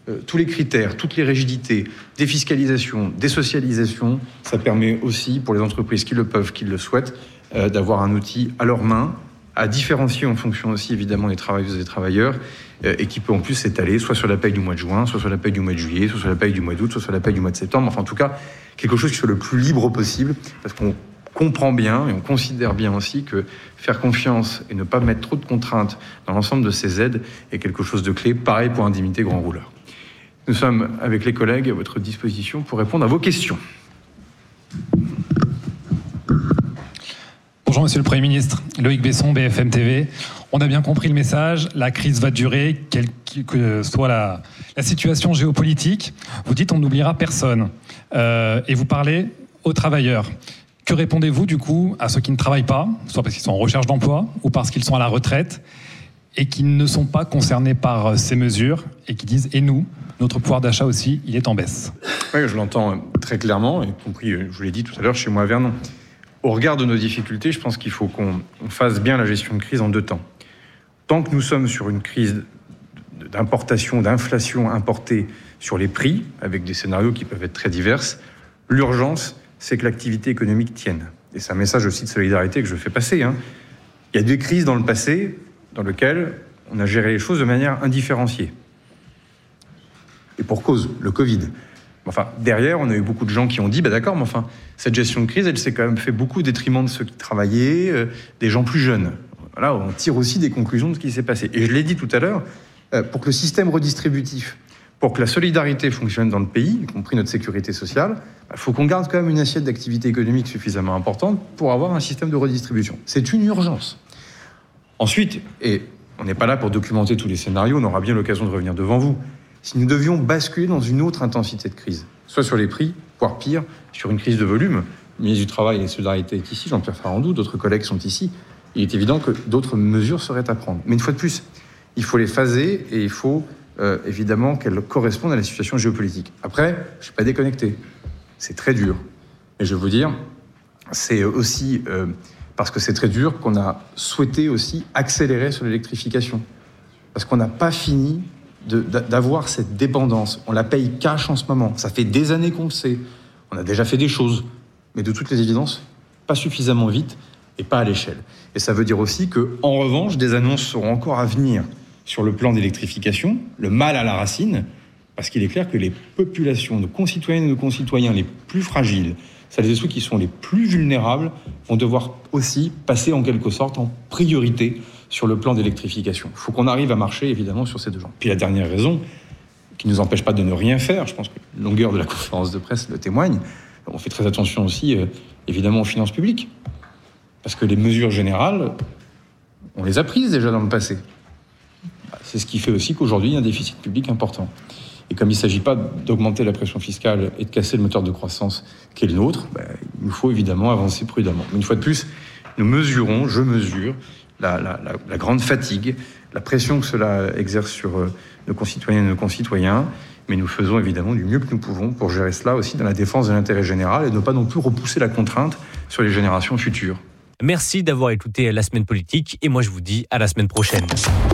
tous les critères, toutes les rigidités, défiscalisation, désocialisation, ça permet aussi pour les entreprises qui le peuvent, qui le souhaitent, d'avoir un outil à leurs mains, à différencier en fonction aussi évidemment des travailleuses et des travailleurs, et qui peut en plus s'étaler soit sur la paye du mois de juin, soit sur la paye du mois de juillet, soit sur la paye du mois d'août, soit sur la paye du mois de septembre. Enfin, en tout cas, quelque chose qui soit le plus libre possible, parce qu'on comprend bien et on considère bien aussi que faire confiance et ne pas mettre trop de contraintes dans l'ensemble de ces aides est quelque chose de clé. Pareil pour indemnité grand rouleur. Nous sommes, avec les collègues, à votre disposition pour répondre à vos questions. Bonjour Monsieur le Premier ministre, Loïc Besson, BFM TV. On a bien compris le message, la crise va durer, quelle que soit la situation géopolitique. Vous dites on n'oubliera personne. Et vous parlez aux travailleurs. Que répondez-vous du coup à ceux qui ne travaillent pas, soit parce qu'ils sont en recherche d'emploi ou parce qu'ils sont à la retraite et qui ne sont pas concernés par ces mesures et qui disent « et nous, notre pouvoir d'achat aussi, il est en baisse ». Oui, je l'entends très clairement, y compris, je vous l'ai dit tout à l'heure, chez moi à Vernon. Au regard de nos difficultés, je pense qu'il faut qu'on fasse bien la gestion de crise en 2 temps. Tant que nous sommes sur une crise d'importation, d'inflation importée sur les prix, avec des scénarios qui peuvent être très divers, l'urgence, c'est que l'activité économique tienne. Et c'est un message aussi de solidarité que je fais passer. Il y a des crises dans le passé dans lesquelles on a géré les choses de manière indifférenciée. Et pour cause, le Covid. Enfin, derrière, on a eu beaucoup de gens qui ont dit, d'accord, mais enfin, cette gestion de crise, elle s'est quand même fait beaucoup au détriment de ceux qui travaillaient, des gens plus jeunes. Voilà, on tire aussi des conclusions de ce qui s'est passé. Et je l'ai dit tout à l'heure, pour que le système redistributif, pour que la solidarité fonctionne dans le pays, y compris notre sécurité sociale, il faut qu'on garde quand même une assiette d'activité économique suffisamment importante pour avoir un système de redistribution. C'est une urgence. Ensuite, et on n'est pas là pour documenter tous les scénarios, on aura bien l'occasion de revenir devant vous, si nous devions basculer dans une autre intensité de crise, soit sur les prix, voire pire, sur une crise de volume, le ministre du Travail et des Solidarités est ici, Jean-Pierre Farandou, d'autres collègues sont ici, il est évident que d'autres mesures seraient à prendre. Mais une fois de plus, il faut les phaser et il faut évidemment qu'elles correspondent à la situation géopolitique. Après, je ne suis pas déconnecté, c'est très dur. Et je veux vous dire, c'est aussi parce que c'est très dur qu'on a souhaité aussi accélérer sur l'électrification. Parce qu'on n'a pas fini d'avoir cette dépendance. On la paye cash en ce moment. Ça fait des années qu'on le sait. On a déjà fait des choses. Mais de toutes les évidences, pas suffisamment vite et pas à l'échelle. Et ça veut dire aussi qu'en revanche, des annonces seront encore à venir sur le plan d'électrification, le mal à la racine, parce qu'il est clair que les populations, nos concitoyennes et nos concitoyens les plus fragiles, celles et ceux qui sont les plus vulnérables, vont devoir aussi passer en quelque sorte en priorité sur le plan d'électrification. Il faut qu'on arrive à marcher, évidemment, sur ces 2 jambes. Puis la dernière raison, qui ne nous empêche pas de ne rien faire, je pense que la longueur de la conférence de presse le témoigne, on fait très attention aussi, évidemment, aux finances publiques. Parce que les mesures générales, on les a prises déjà dans le passé. C'est ce qui fait aussi qu'aujourd'hui, il y a un déficit public important. Et comme il ne s'agit pas d'augmenter la pression fiscale et de casser le moteur de croissance qui est le nôtre, il nous faut évidemment avancer prudemment. Mais une fois de plus, je mesure la grande fatigue, la pression que cela exerce sur nos concitoyennes et nos concitoyens, mais nous faisons évidemment du mieux que nous pouvons pour gérer cela aussi dans la défense de l'intérêt général et ne pas non plus repousser la contrainte sur les générations futures. Merci d'avoir écouté La Semaine Politique et moi je vous dis à la semaine prochaine.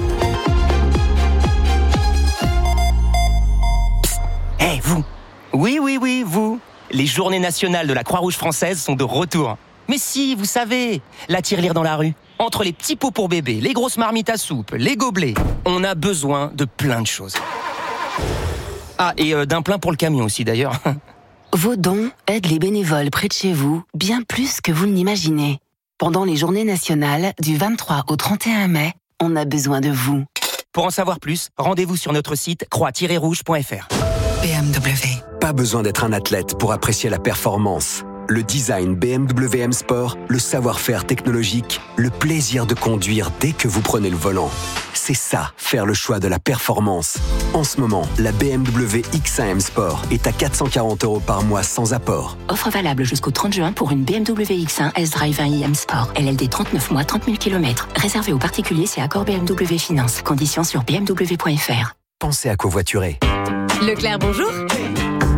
Hey, vous! Oui, vous! Les journées nationales de la Croix-Rouge française sont de retour. Mais si, vous savez, la tirelire dans la rue. Entre les petits pots pour bébés, les grosses marmites à soupe, les gobelets, on a besoin de plein de choses. Ah, et d'un plein pour le camion aussi d'ailleurs. Vos dons aident les bénévoles près de chez vous bien plus que vous ne l'imaginez. Pendant les journées nationales, du 23 au 31 mai, on a besoin de vous. Pour en savoir plus, rendez-vous sur notre site croix-rouge.fr. BMW. Pas besoin d'être un athlète pour apprécier la performance. Le design BMW M Sport, le savoir-faire technologique, le plaisir de conduire dès que vous prenez le volant. C'est ça, faire le choix de la performance. En ce moment, la BMW X1 M Sport est à 440 € par mois sans apport. Offre valable jusqu'au 30 juin pour une BMW X1 S-Drive 1i M Sport. LLD 39 mois, 30 000 km. Réservé aux particuliers, c'est accord BMW Finance. Conditions sur bmw.fr. Pensez à covoiturer. Leclerc, bonjour. Point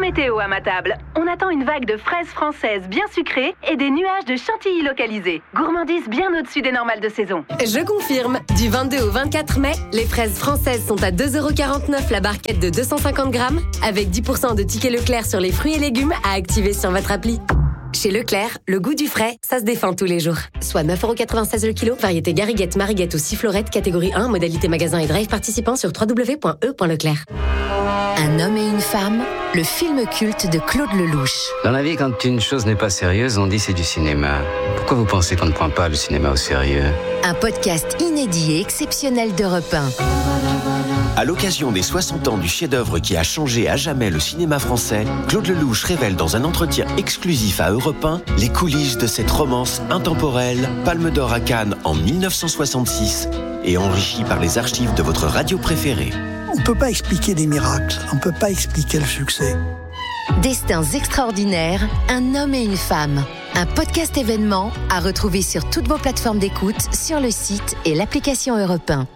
météo à ma table. On attend une vague de fraises françaises bien sucrées et des nuages de chantilly localisés. Gourmandise bien au-dessus des normales de saison. Je confirme, du 22 au 24 mai, les fraises françaises sont à 2,49€ la barquette de 250 grammes, avec 10% de tickets Leclerc sur les fruits et légumes à activer sur votre appli. Chez Leclerc, le goût du frais, ça se défend tous les jours. Soit 9,96€ le kilo, variété Gariguette, Mariguette ou Sifflorette, catégorie 1, modalité magasin et drive participant sur www.e.leclerc. Un homme et une femme, le film culte de Claude Lelouch. Dans la vie, quand une chose n'est pas sérieuse, on dit c'est du cinéma. Pourquoi vous pensez qu'on ne prend pas le cinéma au sérieux ? Un podcast inédit et exceptionnel d'Europe 1. À l'occasion des 60 ans du chef-d'œuvre qui a changé à jamais le cinéma français, Claude Lelouch révèle dans un entretien exclusif à Europe 1 les coulisses de cette romance intemporelle, Palme d'Or à Cannes en 1966 et enrichie par les archives de votre radio préférée. On ne peut pas expliquer des miracles, on ne peut pas expliquer le succès. Destins extraordinaires, un homme et une femme. Un podcast événement à retrouver sur toutes vos plateformes d'écoute, sur le site et l'application Europe 1.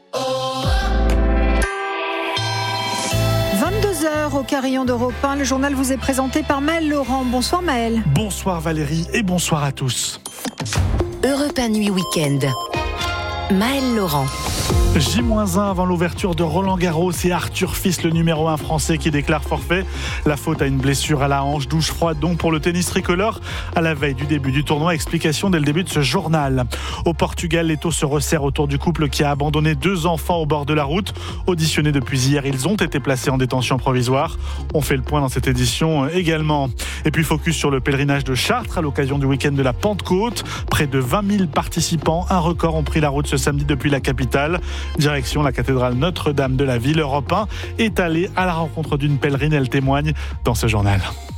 22h au Carillon d'Europe 1. Le journal vous est présenté par Maëlle Laurent. Bonsoir Maëlle. Bonsoir Valérie et bonsoir à tous. Europe 1 Nuit Week-end. Maëlle Laurent. J-1 avant l'ouverture de Roland Garros et Arthur Fils, le numéro 1 français qui déclare forfait. La faute à une blessure à la hanche, douche froide donc pour le tennis tricolore à la veille du début du tournoi. Explication dès le début de ce journal. Au Portugal, les taux se resserrent autour du couple qui a abandonné 2 enfants au bord de la route. Auditionnés depuis hier, ils ont été placés en détention provisoire. On fait le point dans cette édition également. Et puis focus sur le pèlerinage de Chartres à l'occasion du week-end de la Pentecôte. Près de 20 000 participants, un record, ont pris la route ce samedi depuis la capitale. Direction la cathédrale Notre-Dame de la Ville. Europe 1 est allée à la rencontre d'une pèlerine. Elle témoigne dans ce journal.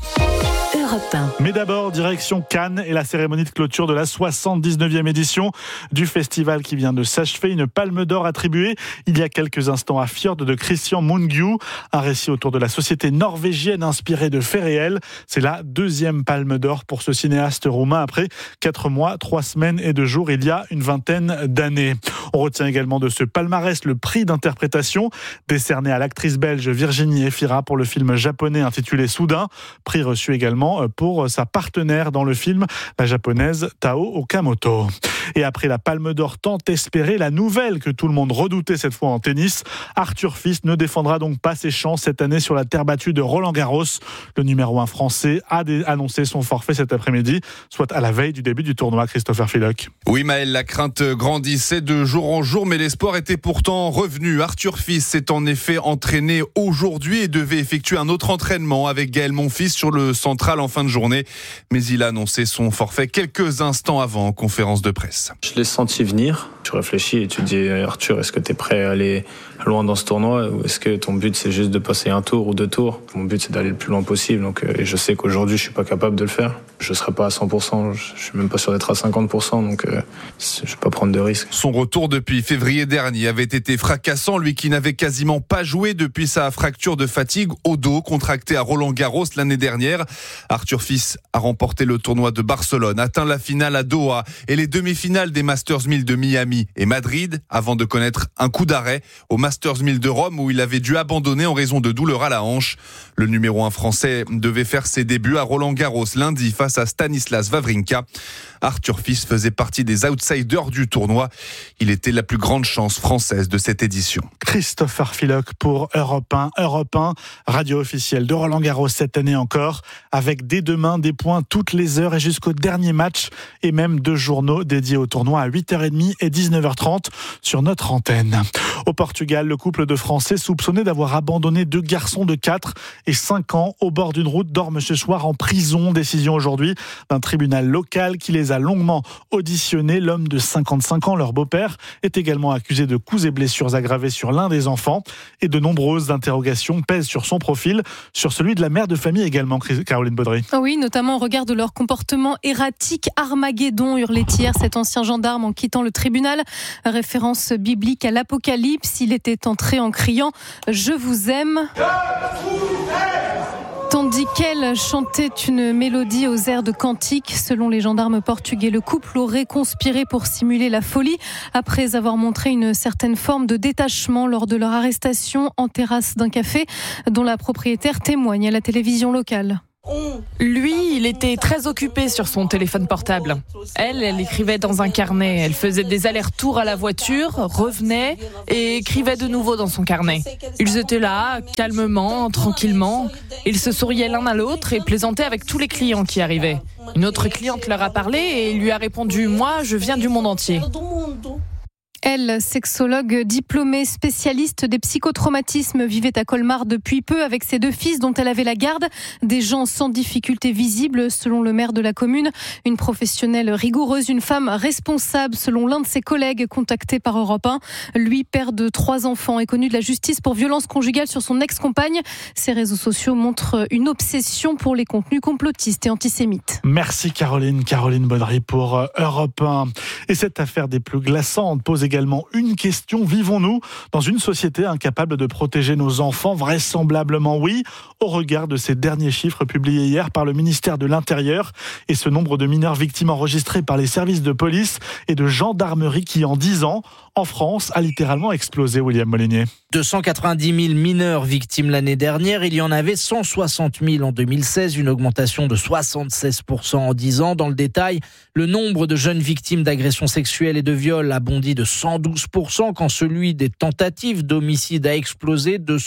Mais d'abord, direction Cannes et la cérémonie de clôture de la 79e édition du festival qui vient de s'achever. Une palme d'or attribuée il y a quelques instants à Fjord de Christian Mungiu. Un récit autour de la société norvégienne inspirée de faits réels. C'est la 2e palme d'or pour ce cinéaste roumain après 4 mois, 3 semaines et 2 jours il y a une vingtaine d'années. On retient également de ce palmarès le prix d'interprétation décerné à l'actrice belge Virginie Efira pour le film japonais intitulé Soudain. Prix reçu également pour sa partenaire dans le film, la japonaise Tao Okamoto. Et après la palme d'or tant espérée, la nouvelle que tout le monde redoutait cette fois en tennis, Arthur Fils ne défendra donc pas ses chances cette année sur la terre battue de Roland Garros. Le numéro 1 français a annoncé son forfait cet après-midi, soit à la veille du début du tournoi. Christopher Philoc. Oui Maëlle, la crainte grandissait de jour en jour, mais l'espoir était pourtant revenu. Arthur Fils s'est en effet entraîné aujourd'hui et devait effectuer un autre entraînement avec Gaël Monfils sur le central en fin de journée. Mais il a annoncé son forfait quelques instants avant en conférence de presse. Je l'ai senti venir. Tu réfléchis et tu te dis, Arthur, est-ce que tu es prêt à aller loin dans ce tournoi ou est-ce que ton but c'est juste de passer un tour ou 2 tours? Mon but c'est d'aller le plus loin possible. Donc, et je sais qu'aujourd'hui je suis pas capable de le faire. Je serai pas à 100%, je suis même pas sûr d'être à 50%, donc je vais pas prendre de risques. Son retour depuis février dernier avait été fracassant, lui qui n'avait quasiment pas joué depuis sa fracture de fatigue au dos contractée à Roland-Garros l'année dernière. Arthur Fils a remporté le tournoi de Barcelone, atteint la finale à Doha et les demi-finales des Masters 1000 de Miami et Madrid avant de connaître un coup d'arrêt au Masters 1000 de Rome où il avait dû abandonner en raison de douleurs à la hanche. Le numéro 1 français devait faire ses débuts à Roland-Garros lundi face à Stanislas Wawrinka. Arthur Fils faisait partie des outsiders du tournoi. Il était la plus grande chance française de cette édition. Christopher Philoc pour Europe 1. Europe 1, radio officielle de Roland-Garros cette année encore, avec dès demain des points toutes les heures et jusqu'au dernier match, et même 2 journaux dédiés au tournoi à 8h30 et 19h30 sur notre antenne. Au Portugal, le couple de Français soupçonné d'avoir abandonné 2 garçons de 4 et 5 ans au bord d'une route dorment ce soir en prison. Décision aujourd'hui d'un tribunal local qui les a longuement auditionnés. L'homme de 55 ans, leur beau-père, est également accusé de coups et blessures aggravées sur l'un des enfants et de nombreuses interrogations pèsent sur son profil, sur celui de la mère de famille également, Caroline Baudry. Oui, notamment au regard de leur comportement erratique. Armageddon, hurlait hier cet ancien gendarme en quittant le tribunal. Référence biblique à l'Apocalypse. Il était entré en criant « Je vous aime ». Tandis qu'elle chantait une mélodie aux airs de cantique, selon les gendarmes portugais, le couple aurait conspiré pour simuler la folie après avoir montré une certaine forme de détachement lors de leur arrestation en terrasse d'un café dont la propriétaire témoigne à la télévision locale. Lui, il était très occupé sur son téléphone portable. Elle écrivait dans un carnet. Elle faisait des allers-retours à la voiture, revenait et écrivait de nouveau dans son carnet. Ils étaient là, calmement, tranquillement. Ils se souriaient l'un à l'autre et plaisantaient avec tous les clients qui arrivaient. Une autre cliente leur a parlé et lui a répondu « Moi, je viens du monde entier ». Elle, sexologue diplômée, spécialiste des psychotraumatismes, vivait à Colmar depuis peu avec ses 2 fils dont elle avait la garde. Des gens sans difficulté visible, selon le maire de la commune. Une professionnelle rigoureuse, une femme responsable, selon l'un de ses collègues contactés par Europe 1. Lui, père de 3 enfants, est connu de la justice pour violence conjugale sur son ex-compagne. Ses réseaux sociaux montrent une obsession pour les contenus complotistes et antisémites. Merci Caroline Baudry pour Europe 1. Et cette affaire des plus glaçantes pose également une question. Vivons-nous dans une société incapable de protéger nos enfants? Vraisemblablement oui, au regard de ces derniers chiffres publiés hier par le ministère de l'Intérieur et ce nombre de mineurs victimes enregistrés par les services de police et de gendarmerie qui, en 10 ans, en France, a littéralement explosé, William Molinier. 290 000 mineurs victimes l'année dernière, il y en avait 160 000 en 2016, une augmentation de 76% en 10 ans. Dans le détail, le nombre de jeunes victimes d'agressions sexuelles et de viols a bondi de 112%, quand celui des tentatives d'homicide a explosé de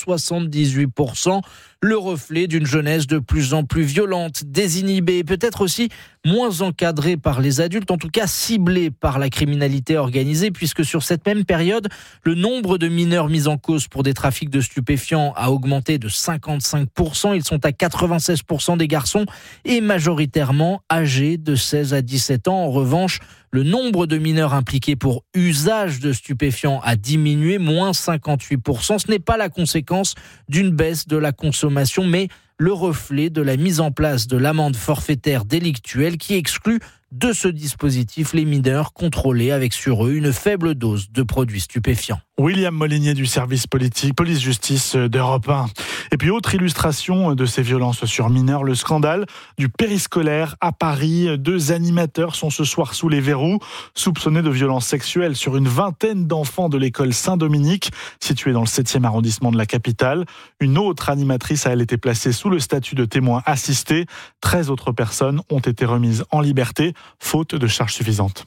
178%. Le reflet d'une jeunesse de plus en plus violente, désinhibée, peut-être aussi moins encadrée par les adultes, en tout cas ciblée par la criminalité organisée, puisque sur cette même période, le nombre de mineurs mis en cause pour des trafics de stupéfiants a augmenté de 55%. Ils sont à 96% des garçons et majoritairement âgés de 16 à 17 ans. En revanche, le nombre de mineurs impliqués pour usage de stupéfiants a diminué, moins 58%. Ce n'est pas la conséquence d'une baisse de la consommation, mais le reflet de la mise en place de l'amende forfaitaire délictuelle qui exclut de ce dispositif les mineurs contrôlés avec sur eux une faible dose de produits stupéfiants. William Molinier du service police-justice d'Europe 1. Et puis autre illustration de ces violences sur mineurs, le scandale du périscolaire à Paris. 2 animateurs sont ce soir sous les verrous, soupçonnés de violences sexuelles sur une vingtaine d'enfants de l'école Saint-Dominique, située dans le 7e arrondissement de la capitale. Une autre animatrice a elle été placée sous le statut de témoin assisté. 13 autres personnes ont été remises en liberté, faute de charges suffisantes.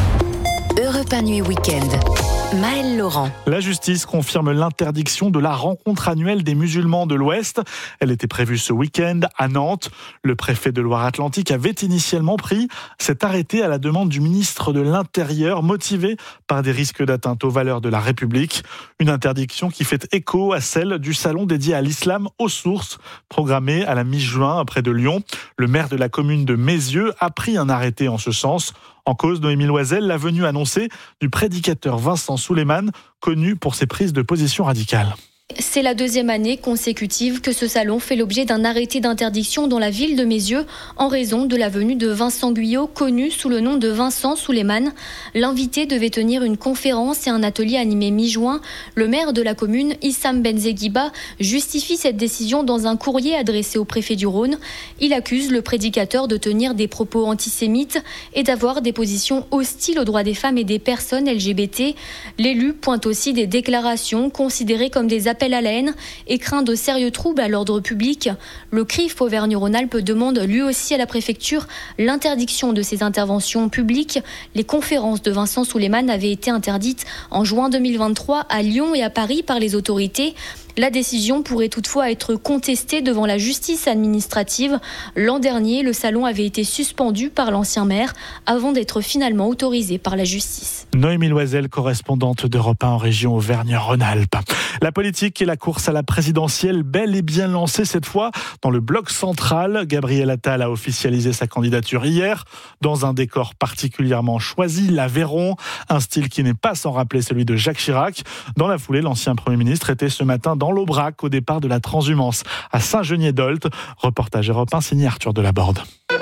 Europe 1 Nuit Week-end. Maëlle Laurent. La justice confirme l'interdiction de la rencontre annuelle des musulmans de l'Ouest. Elle était prévue ce week-end à Nantes. Le préfet de Loire-Atlantique avait initialement pris cet arrêté à la demande du ministre de l'Intérieur, motivé par des risques d'atteinte aux valeurs de la République. Une interdiction qui fait écho à celle du salon dédié à l'islam aux sources, programmé à la mi-juin près de Lyon. Le maire de la commune de Mézieux a pris un arrêté en ce sens. En cause, Noémie Loisel, la venue annoncée du prédicateur Vincent Souleymane, connu pour ses prises de position radicales. C'est la 2e année consécutive que ce salon fait l'objet d'un arrêté d'interdiction dans la ville de Mézieux en raison de la venue de Vincent Guyot, connu sous le nom de Vincent Souleymane. L'invité devait tenir une conférence et un atelier animé mi-juin. Le maire de la commune, Issam Benzeguiba, justifie cette décision dans un courrier adressé au préfet du Rhône. Il accuse le prédicateur de tenir des propos antisémites et d'avoir des positions hostiles aux droits des femmes et des personnes LGBT. L'élu pointe aussi des déclarations considérées comme des appel à la haine et craint de sérieux troubles à l'ordre public. Le CRIF Auvergne-Rhône-Alpes demande lui aussi à la préfecture l'interdiction de ces interventions publiques. Les conférences de Vincent Souleymane avaient été interdites en juin 2023 à Lyon et à Paris par les autorités. La décision pourrait toutefois être contestée devant la justice administrative. L'an dernier, le salon avait été suspendu par l'ancien maire avant d'être finalement autorisé par la justice. Noémie Loisel, correspondante d'Europe 1 en région Auvergne-Rhône-Alpes. La politique et la course à la présidentielle bel et bien lancée cette fois dans le bloc central. Gabriel Attal a officialisé sa candidature hier dans un décor particulièrement choisi, l'Aveyron, un style qui n'est pas sans rappeler celui de Jacques Chirac. Dans la foulée, l'ancien Premier ministre était ce matin dans l'Aubrac au départ de la transhumance à Saint-Geniez-d'Olt. Reportage Europe 1 signé Arthur Delaborde.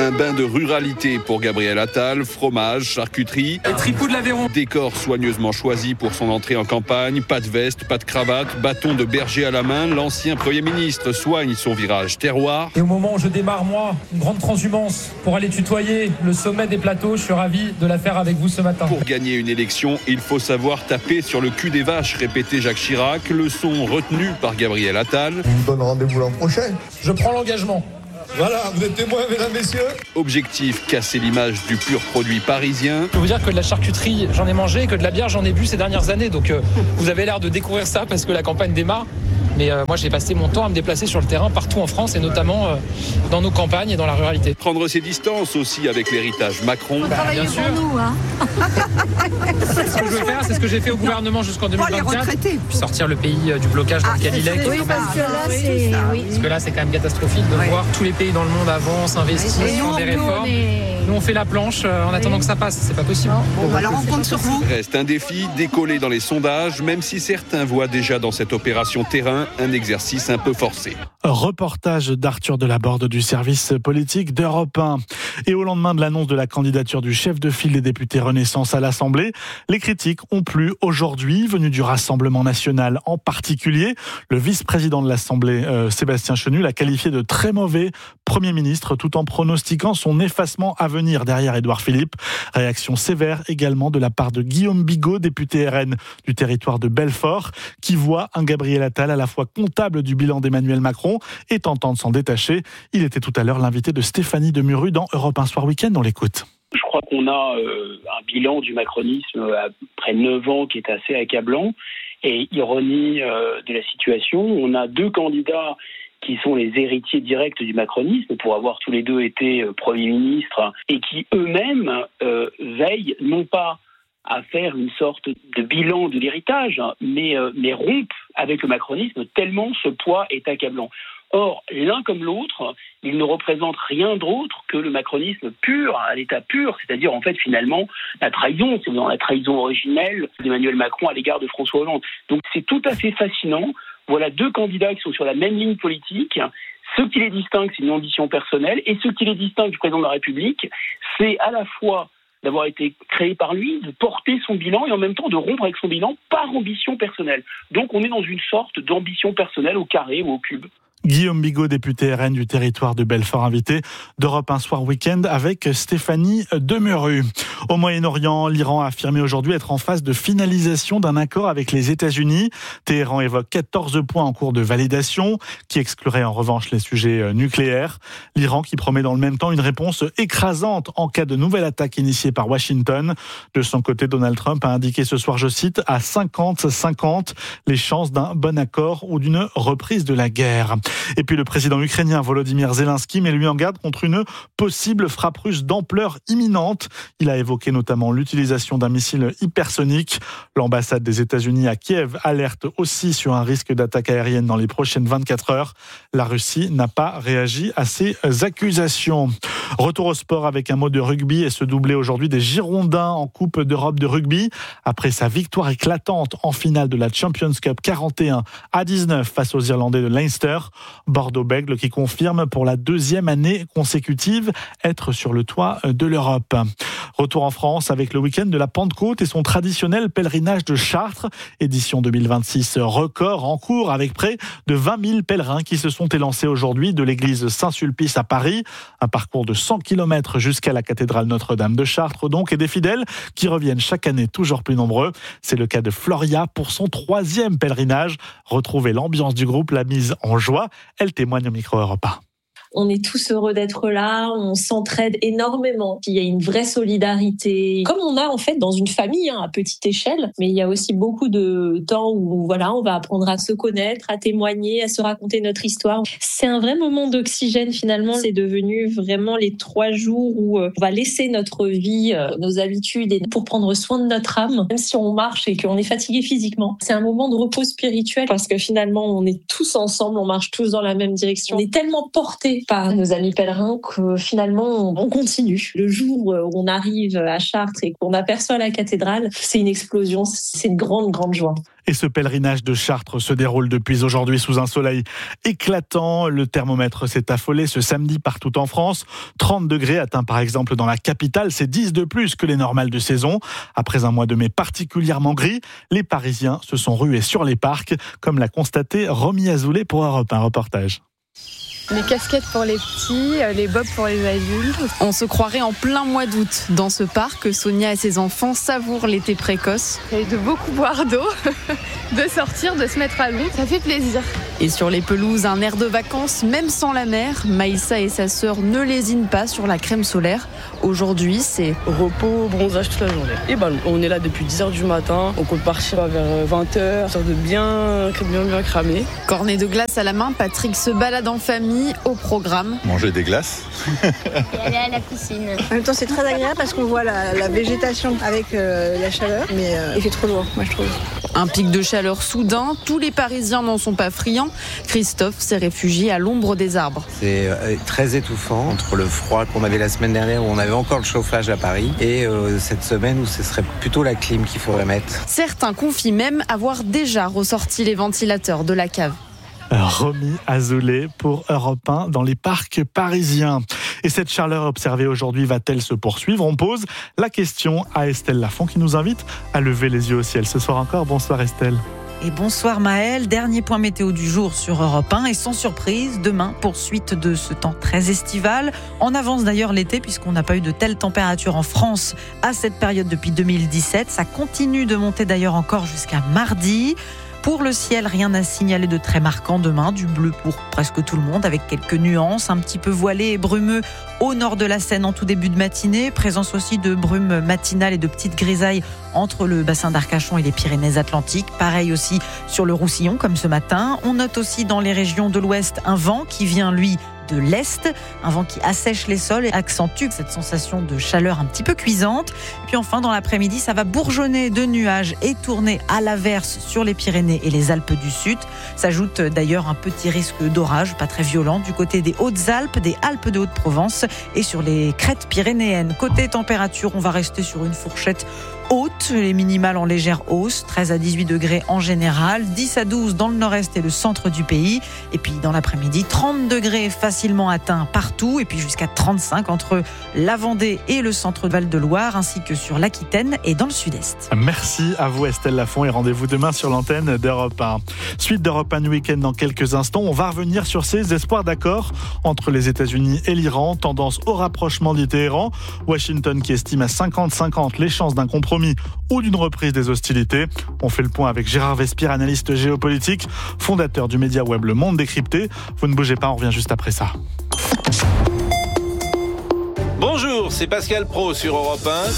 Un bain de ruralité pour Gabriel Attal, fromage, charcuterie, et tripou de l'Aveyron. Décor soigneusement choisi pour son entrée en campagne, pas de veste, pas de cravate, bâton de berger à la main, l'ancien Premier ministre soigne son virage terroir. Et au moment où je démarre, moi, une grande transhumance pour aller tutoyer le sommet des plateaux, je suis ravi de la faire avec vous ce matin. Pour gagner une élection, il faut savoir taper sur le cul des vaches, répétait Jacques Chirac, leçon retenue par Gabriel Attal. Je vous donne rendez-vous l'an prochain. Je prends l'engagement. Voilà, vous êtes témoins, mesdames, messieurs. Objectif, casser l'image du pur produit parisien. Je peux vous dire que de la charcuterie, j'en ai mangé, et que de la bière, j'en ai bu ces dernières années. Donc vous avez l'air de découvrir ça parce que la campagne démarre. Mais moi, j'ai passé mon temps à me déplacer sur le terrain partout en France et notamment dans nos campagnes et dans la ruralité. Prendre ses distances aussi avec l'héritage Macron. Bien sûr. Nous, hein. C'est ce que je veux faire, c'est ce que j'ai fait au gouvernement jusqu'en 2024. Puis sortir le pays du blocage dans lequel il est. Oui, parce que là, c'est quand même catastrophique de voir tous les pays dans le monde avancent, investissent, font des réformes. Nous, on fait la planche en attendant que ça passe. C'est pas possible. Bon, alors on compte sur vous. Reste un défi, décoller dans les sondages, même si certains voient déjà dans cette opération terrain un exercice un peu forcé. Reportage d'Arthur Delaborde du service politique d'Europe 1. Et au lendemain de l'annonce de la candidature du chef de file des députés Renaissance à l'Assemblée, les critiques ont plu aujourd'hui, venus du Rassemblement national en particulier. Le vice-président de l'Assemblée, Sébastien Chenu, l'a qualifié de très mauvais Premier ministre, tout en pronostiquant son effacement à venir derrière Édouard Philippe. Réaction sévère également de la part de Guillaume Bigot, député RN du territoire de Belfort, qui voit un Gabriel Attal à la fois comptable du bilan d'Emmanuel Macron et tentant de s'en détacher. Il était tout à l'heure l'invité de Stéphanie Demuru dans Europe 1 Soir Week-end. On l'écoute. Je crois qu'on a un bilan du macronisme après 9 ans qui est assez accablant. Et ironie de la situation, on a 2 candidats qui sont les héritiers directs du macronisme, pour avoir tous les 2 été Premier ministre, et qui eux-mêmes veillent non pas à faire une sorte de bilan de l'héritage, mais rompent avec le macronisme tellement ce poids est accablant. Or, l'un comme l'autre, ils ne représentent rien d'autre que le macronisme pur, à l'état pur, c'est-à-dire en fait finalement la trahison, c'est dans la trahison originelle d'Emmanuel Macron à l'égard de François Hollande. Donc c'est tout à fait fascinant. Voilà 2 candidats qui sont sur la même ligne politique. Ce qui les distingue, c'est une ambition personnelle, et ce qui les distingue du président de la République, c'est à la fois d'avoir été créé par lui, de porter son bilan et en même temps de rompre avec son bilan par ambition personnelle. Donc on est dans une sorte d'ambition personnelle au carré ou au cube. Guillaume Bigot, député RN du territoire de Belfort, invité d'Europe 1 Soir Week-end avec Stéphanie Demuru. Au Moyen-Orient, l'Iran a affirmé aujourd'hui être en phase de finalisation d'un accord avec les États-Unis. Téhéran évoque 14 points en cours de validation, qui excluraient en revanche les sujets nucléaires. L'Iran qui promet dans le même temps une réponse écrasante en cas de nouvelle attaque initiée par Washington. De son côté, Donald Trump a indiqué ce soir, je cite, à 50-50 les chances d'un bon accord ou d'une reprise de la guerre. Et puis le président ukrainien Volodymyr Zelensky met lui en garde contre une possible frappe russe d'ampleur imminente. Il a évoqué notamment l'utilisation d'un missile hypersonique. L'ambassade des États-Unis à Kiev alerte aussi sur un risque d'attaque aérienne dans les prochaines 24 heures. La Russie n'a pas réagi à ces accusations. Retour au sport avec un mot de rugby et ce doublé aujourd'hui des Girondins en Coupe d'Europe de rugby. Après sa victoire éclatante en finale de la Champions Cup 41-19 face aux Irlandais de Leinster, Bordeaux-Bègles qui confirme pour la 2e année consécutive être sur le toit de l'Europe. Retour en France avec le week-end de la Pentecôte et son traditionnel pèlerinage de Chartres. Édition 2026 record en cours avec près de 20 000 pèlerins qui se sont élancés aujourd'hui de l'église Saint-Sulpice à Paris. Un parcours de 100 km jusqu'à la cathédrale Notre-Dame de Chartres donc, et des fidèles qui reviennent chaque année toujours plus nombreux. C'est le cas de Floria pour son 3e pèlerinage. Retrouvez l'ambiance du groupe, la mise en joie. Elle témoigne au micro Europe 1. On est tous heureux d'être là, on s'entraide énormément. Il y a une vraie solidarité, comme on a en fait dans une famille à petite échelle. Mais il y a aussi beaucoup de temps où voilà, on va apprendre à se connaître, à témoigner, à se raconter notre histoire. C'est un vrai moment d'oxygène finalement. C'est devenu vraiment les 3 jours où on va laisser notre vie, nos habitudes et pour prendre soin de notre âme, même si on marche et qu'on est fatigué physiquement. C'est un moment de repos spirituel parce que finalement on est tous ensemble, on marche tous dans la même direction. On est tellement portés prouvé par nos amis pèlerins que finalement on continue. Le jour où on arrive à Chartres et qu'on aperçoit la cathédrale, c'est une explosion, c'est une grande joie. Et ce pèlerinage de Chartres se déroule depuis aujourd'hui sous un soleil éclatant. Le thermomètre s'est affolé ce samedi partout en France. 30 degrés atteints par exemple dans la capitale, c'est 10 de plus que les normales de saison. Après un mois de mai particulièrement gris, les Parisiens se sont rués sur les parcs, comme l'a constaté Romy Azoulay pour Europe 1 reportage. Les casquettes pour les petits, les bobs pour les adultes. On se croirait en plein mois d'août dans ce parc. Sonia et ses enfants savourent l'été précoce. Et de beaucoup boire d'eau, de sortir, de se mettre à l'ombre, ça fait plaisir. Et sur les pelouses, un air de vacances, même sans la mer. Maïssa et sa sœur ne lésinent pas sur la crème solaire. Aujourd'hui, c'est repos, bronzage toute la journée. Et on est là depuis 10h du matin. On compte partir vers 20h, histoire de bien cramer. Cornet de glace à la main, Patrick se balade en famille. Au programme. Manger des glaces. Et aller à la piscine. En même temps, c'est très agréable parce qu'on voit la végétation avec la chaleur, mais il fait trop lourd, moi je trouve. Un pic de chaleur soudain, tous les Parisiens n'en sont pas friands. Christophe s'est réfugié à l'ombre des arbres. C'est très étouffant entre le froid qu'on avait la semaine dernière où on avait encore le chauffage à Paris et cette semaine où ce serait plutôt la clim qu'il faudrait mettre. Certains confient même avoir déjà ressorti les ventilateurs de la cave. Romy Azoulay pour Europe 1 dans les parcs parisiens. Et cette chaleur observée aujourd'hui va-t-elle se poursuivre ? On pose la question à Estelle Lafont qui nous invite à lever les yeux au ciel ce soir encore. Bonsoir Estelle. Et bonsoir Maëlle, dernier point météo du jour sur Europe 1 et sans surprise, demain, poursuite de ce temps très estival. On avance d'ailleurs l'été puisqu'on n'a pas eu de telles températures en France à cette période depuis 2017. Ça continue de monter d'ailleurs encore jusqu'à mardi. Pour le ciel, rien à signaler de très marquant demain, du bleu pour presque tout le monde avec quelques nuances, un petit peu voilé et brumeux au nord de la Seine en tout début de matinée, présence aussi de brumes matinales et de petites grisailles entre le bassin d'Arcachon et les Pyrénées-Atlantiques, pareil aussi sur le Roussillon comme ce matin. On note aussi dans les régions de l'ouest un vent qui vient lui de l'Est, un vent qui assèche les sols et accentue cette sensation de chaleur un petit peu cuisante. Puis enfin, dans l'après-midi, ça va bourgeonner de nuages et tourner à l'averse sur les Pyrénées et les Alpes du Sud. S'ajoute d'ailleurs un petit risque d'orage, pas très violent, du côté des Hautes-Alpes, des Alpes de Haute-Provence et sur les crêtes pyrénéennes. Côté température, on va rester sur une fourchette haute, les minimales en légère hausse, 13 à 18 degrés en général, 10 à 12 dans le nord-est et le centre du pays. Et puis dans l'après-midi, 30 degrés facilement atteints partout et puis jusqu'à 35 entre la Vendée et le centre de Val-de-Loire ainsi que sur l'Aquitaine et dans le sud-est. Merci à vous Estelle Lafont et rendez-vous demain sur l'antenne d'Europe 1. Suite d'Europe 1 Week-end dans quelques instants, on va revenir sur ces espoirs d'accord entre les États-Unis et l'Iran, tendance au rapprochement du Téhéran. Washington qui estime à 50-50 les chances d'un compromis ou d'une reprise des hostilités. On fait le point avec Gérard Vespierre, analyste géopolitique, fondateur du média web Le Monde Décrypté. Vous ne bougez pas, on revient juste après ça. Bonjour, c'est Pascal Praud sur Europe 1.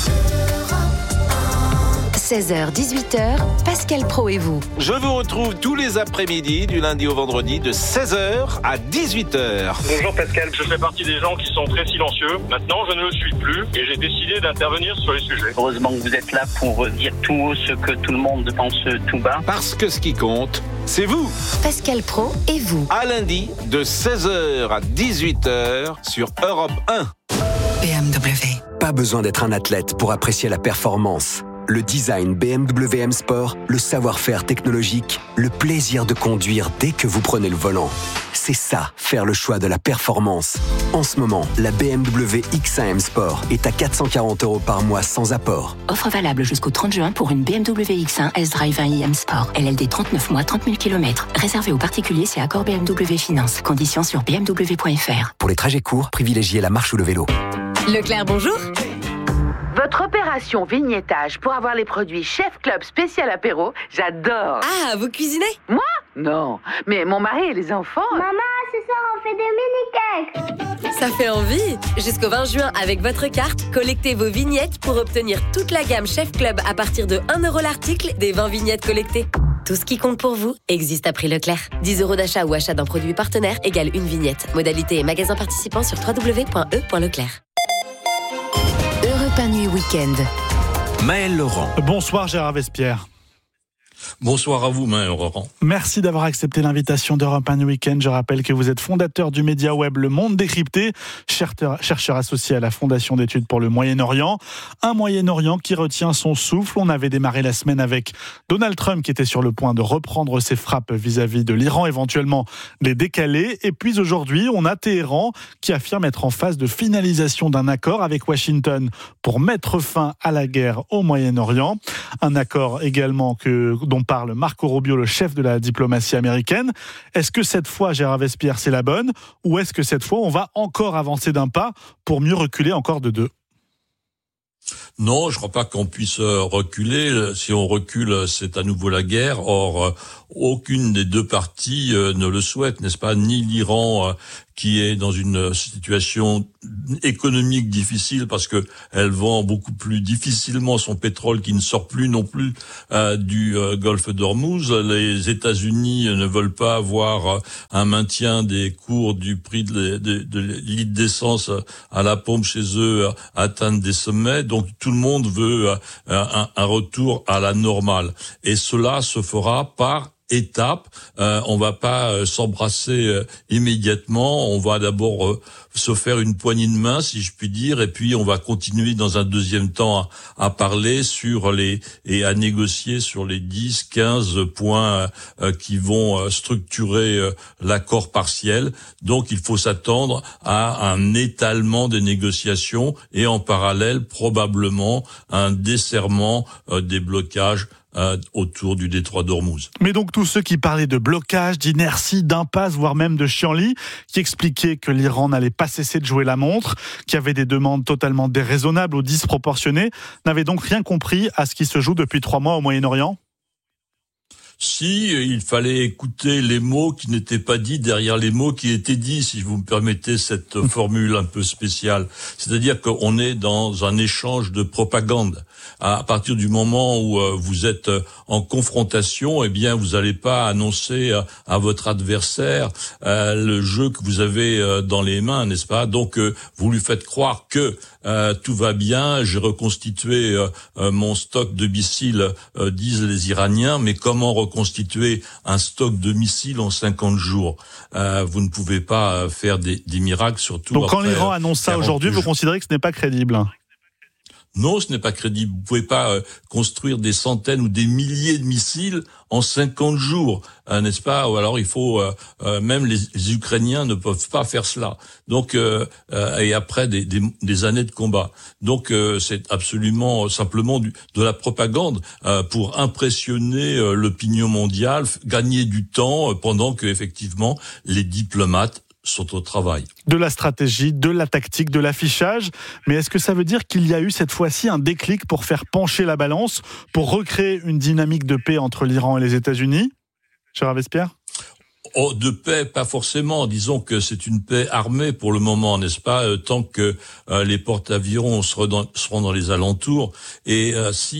16h, 18h, Pascal Praud et vous. Je vous retrouve tous les après-midi, du lundi au vendredi, de 16h à 18h. Bonjour Pascal, je fais partie des gens qui sont très silencieux. Maintenant, je ne le suis plus et j'ai décidé d'intervenir sur les sujets. Heureusement que vous êtes là pour dire tout haut ce que tout le monde pense tout bas. Parce que ce qui compte, c'est vous. Pascal Praud et vous. À lundi, de 16h à 18h sur Europe 1. BMW. Pas besoin d'être un athlète pour apprécier la performance. Le design BMW M Sport, le savoir-faire technologique, le plaisir de conduire dès que vous prenez le volant. C'est ça, faire le choix de la performance. En ce moment, la BMW X1 M Sport est à 440 € par mois sans apport. Offre valable jusqu'au 30 juin pour une BMW X1 S-Drive 1i M Sport. LLD 39 mois, 30 000 km. Réservé aux particuliers, c'est accord BMW Finance. Conditions sur bmw.fr. Pour les trajets courts, privilégiez la marche ou le vélo. Leclerc, bonjour. Votre opération vignettage pour avoir les produits Chef Club spécial apéro, j'adore. Ah, vous cuisinez ? Moi ? Non, mais mon mari et les enfants... Maman, ce soir on fait des mini-cakes. Ça fait envie. Jusqu'au 20 juin, avec votre carte, collectez vos vignettes pour obtenir toute la gamme Chef Club à partir de 1 € l'article des 20 vignettes collectées. Tout ce qui compte pour vous existe à prix Leclerc. 10 € d'achat ou achat d'un produit partenaire égale une vignette. Modalité et magasin participant sur www.e.leclerc. Europe 1 Nuit Week-end. Maëlle Laurent. Bonsoir Gérard Vespierre. Bonsoir à vous, Laurent. Merci d'avoir accepté l'invitation d'Europe 1 Week-end. Je rappelle que vous êtes fondateur du média web Le Monde Décrypté, chercheur associé à la Fondation d'études pour le Moyen-Orient. Un Moyen-Orient qui retient son souffle. On avait démarré la semaine avec Donald Trump qui était sur le point de reprendre ses frappes vis-à-vis de l'Iran, éventuellement les décaler. Et puis aujourd'hui, on a Téhéran qui affirme être en phase de finalisation d'un accord avec Washington pour mettre fin à la guerre au Moyen-Orient. Un accord également dont parle Marco Rubio, le chef de la diplomatie américaine. Est-ce que cette fois, Gérard Vespierre, c'est la bonne, ou est-ce que cette fois, on va encore avancer d'un pas pour mieux reculer encore de deux ? Non, je crois pas qu'on puisse reculer. Si on recule, c'est à nouveau la guerre. Or, aucune des deux parties ne le souhaite, n'est-ce pas ? Ni l'Iran, qui est dans une situation économique difficile parce que elle vend beaucoup plus difficilement son pétrole qui ne sort plus non plus du golfe d'Ormuz. Les États-Unis ne veulent pas avoir un maintien des cours du prix de litre d'essence à la pompe chez eux atteindre des sommets. Donc tout le monde veut un retour à la normale. Et cela se fera par étape. On va pas s'embrasser immédiatement. On va d'abord se faire une poignée de main, si je puis dire, et puis on va continuer dans un deuxième temps à parler sur et à négocier sur les 10, 15 points qui vont structurer l'accord partiel. Donc il faut s'attendre à un étalement des négociations et en parallèle probablement un desserrement des blocages autour du détroit d'Ormuz. Mais donc tous ceux qui parlaient de blocage, d'inertie, d'impasse, voire même de chienlit, qui expliquaient que l'Iran n'allait pas cesser de jouer la montre, qui avait des demandes totalement déraisonnables ou disproportionnées, n'avaient donc rien compris à ce qui se joue depuis 3 mois au Moyen-Orient ? Si, il fallait écouter les mots qui n'étaient pas dits derrière les mots qui étaient dits, si vous me permettez cette formule un peu spéciale. C'est-à-dire qu'on est dans un échange de propagande. À partir du moment où vous êtes en confrontation, eh bien, vous n'allez pas annoncer à votre adversaire le jeu que vous avez dans les mains, n'est-ce pas ? Donc, vous lui faites croire que tout va bien, j'ai reconstitué mon stock de missiles, disent les Iraniens, mais comment reconstituer un stock de missiles en 50 jours ? Vous ne pouvez pas faire des miracles, surtout. Donc quand l'Iran annonce ça aujourd'hui, vous considérez que ce n'est pas crédible ? Non, ce n'est pas crédible. Vous pouvez pas construire des centaines ou des milliers de missiles en 50 jours, n'est-ce pas ? Ou alors il faut même les Ukrainiens ne peuvent pas faire cela. Donc et après des années de combat. Donc c'est absolument simplement de la propagande pour impressionner l'opinion mondiale, gagner du temps pendant que effectivement les diplomates sont au travail. De la stratégie, de la tactique, de l'affichage. Mais est-ce que ça veut dire qu'il y a eu cette fois-ci un déclic pour faire pencher la balance, pour recréer une dynamique de paix entre l'Iran et les États-Unis ? Gérard Vespierre ? Oh, de paix, pas forcément. Disons que c'est une paix armée pour le moment, n'est-ce pas ? Tant que les porte-avions seront dans les alentours. Et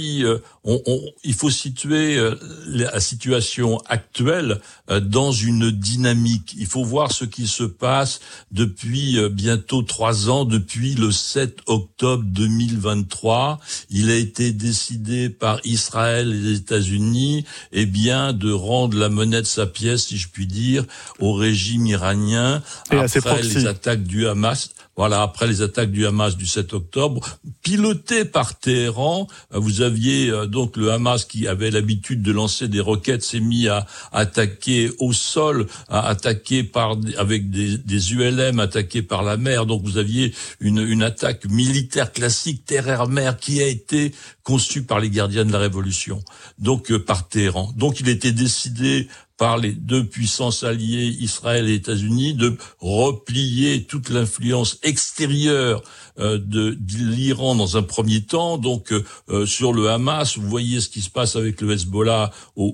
il faut situer la situation actuelle dans une dynamique. Il faut voir ce qui se passe depuis bientôt 3 ans, depuis le 7 octobre 2023. Il a été décidé par Israël et les États-Unis, eh bien, de rendre la monnaie de sa pièce, si je puis dire, au régime iranien après les attaques du Hamas. Voilà, après les attaques du Hamas du 7 octobre, pilotées par Téhéran, vous aviez donc le Hamas qui avait l'habitude de lancer des roquettes, s'est mis à attaquer au sol, à attaquer avec des ULM, attaqués par la mer. Donc vous aviez une attaque militaire classique terre-air-mer qui a été conçue par les gardiens de la Révolution, donc par Téhéran. Donc il était décidé par les deux puissances alliées, Israël et États-Unis, de replier toute l'influence extérieure de l'Iran dans un premier temps. Donc sur le Hamas, vous voyez ce qui se passe avec le Hezbollah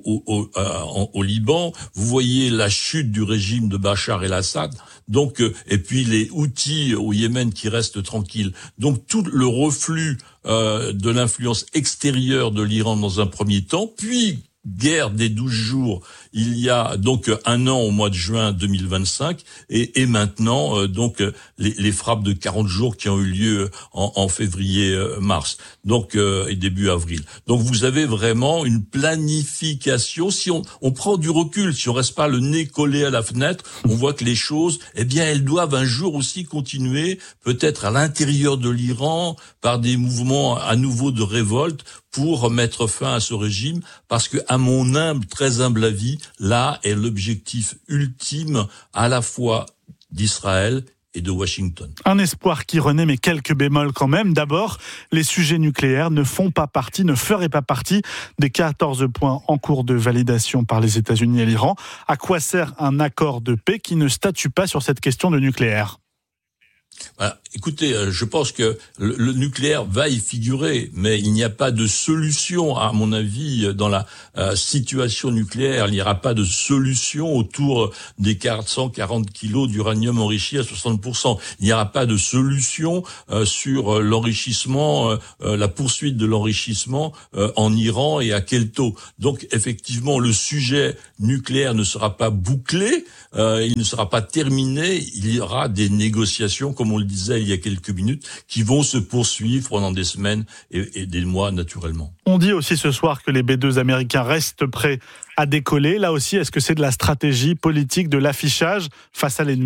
au Liban. Vous voyez la chute du régime de Bachar el-Assad. Donc et puis les Houthis au Yémen qui restent tranquilles. Donc tout le reflux de l'influence extérieure de l'Iran dans un premier temps, puis guerre des 12 jours il y a donc un an au mois de juin 2025 et maintenant donc les frappes de 40 jours qui ont eu lieu en février-mars donc et début avril. Donc vous avez vraiment une planification. Si on prend du recul, si on reste pas le nez collé à la fenêtre, on voit que les choses, eh bien, elles doivent un jour aussi continuer, peut-être à l'intérieur de l'Iran, par des mouvements à nouveau de révolte pour mettre fin à ce régime, parce que, à mon très humble avis, là est l'objectif ultime à la fois d'Israël et de Washington. Un espoir qui renaît, mais quelques bémols quand même. D'abord, les sujets nucléaires ne feraient pas partie des 14 points en cours de validation par les États-Unis et l'Iran. À quoi sert un accord de paix qui ne statue pas sur cette question de nucléaire ? Voilà. Écoutez, je pense que le nucléaire va y figurer, mais il n'y a pas de solution, à mon avis, dans la situation nucléaire. Il n'y aura pas de solution autour des 440 kilos d'uranium enrichi à 60%. Il n'y aura pas de solution sur l'enrichissement, la poursuite de l'enrichissement en Iran et à quel taux. Donc, effectivement, le sujet nucléaire ne sera pas bouclé, il ne sera pas terminé. Il y aura des négociations, comme on le disait il y a quelques minutes, qui vont se poursuivre pendant des semaines et des mois naturellement. On dit aussi ce soir que les B-2 américains restent prêts à décoller. Là aussi, est-ce que c'est de la stratégie politique, de l'affichage face à l'ennemi ?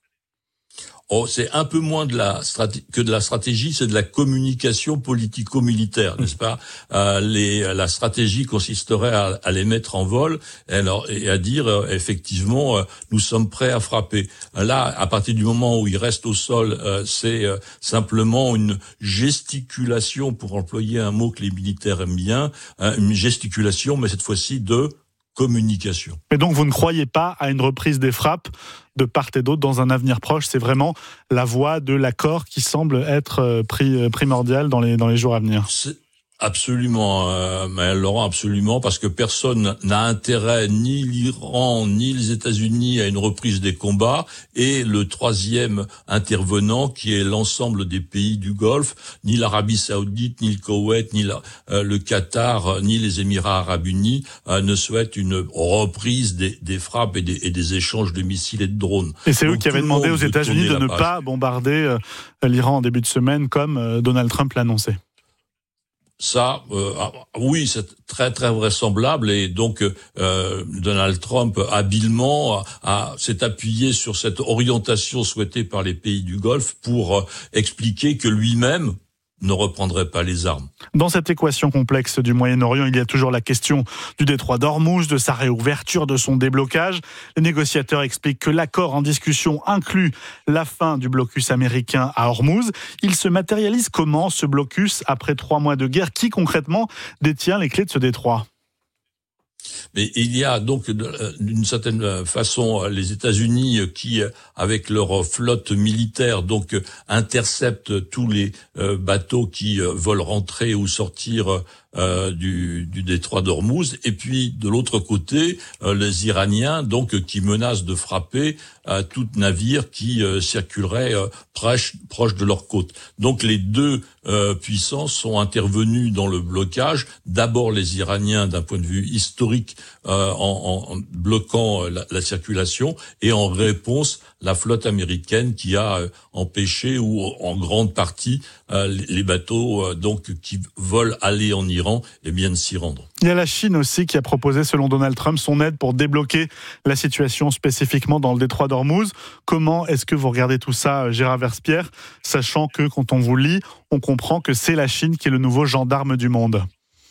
Oh, c'est un peu moins que de la stratégie, c'est de la communication politico-militaire, n'est-ce pas ? La stratégie consisterait à les mettre en vol et à dire effectivement nous sommes prêts à frapper. Là, à partir du moment où ils restent au sol, c'est simplement une gesticulation, pour employer un mot que les militaires aiment bien, une gesticulation, mais cette fois-ci de communication. Et donc vous ne croyez pas à une reprise des frappes de part et d'autre dans un avenir proche ? C'est vraiment la voie de l'accord qui semble être primordiale dans les jours à venir. Absolument, mais Laurent, absolument, parce que personne n'a intérêt, ni l'Iran, ni les États-Unis, à une reprise des combats. Et le troisième intervenant, qui est l'ensemble des pays du Golfe, ni l'Arabie Saoudite, ni le Koweït, ni le Qatar, ni les Émirats Arabes Unis, ne souhaitent une reprise des frappes et des échanges de missiles et de drones. Et c'est eux qui avaient demandé aux États-Unis de ne pas bombarder l'Iran en début de semaine, comme Donald Trump l'a annoncé. Ça, oui, c'est très très vraisemblable, et donc Donald Trump habilement s'est appuyé sur cette orientation souhaitée par les pays du Golfe pour expliquer que lui-même ne reprendrait pas les armes. Dans cette équation complexe du Moyen-Orient, il y a toujours la question du détroit d'Ormuz, de sa réouverture, de son déblocage. Les négociateurs expliquent que l'accord en discussion inclut la fin du blocus américain à Ormuz. Il se matérialise comment, ce blocus, après 3 mois de guerre ? Qui concrètement détient les clés de ce détroit ? Mais il y a donc d'une certaine façon les États-Unis qui, avec leur flotte militaire, donc interceptent tous les bateaux qui veulent rentrer ou sortir du détroit d'Ormuz, et puis de l'autre côté les Iraniens donc qui menacent de frapper tout navire qui circulerait proche de leur côte. Donc les deux puissances sont intervenues dans le blocage. D'abord les Iraniens d'un point de vue historique en bloquant la circulation, et en réponse la flotte américaine qui a empêché ou en grande partie les bateaux donc qui veulent aller en Iran et bien de s'y rendre. Il y a la Chine aussi qui a proposé, selon Donald Trump, son aide pour débloquer la situation spécifiquement dans le détroit d'Ormuz. Comment est-ce que vous regardez tout ça, Gérard Verspierre, sachant que quand on vous lit, on comprend que c'est la Chine qui est le nouveau gendarme du monde ?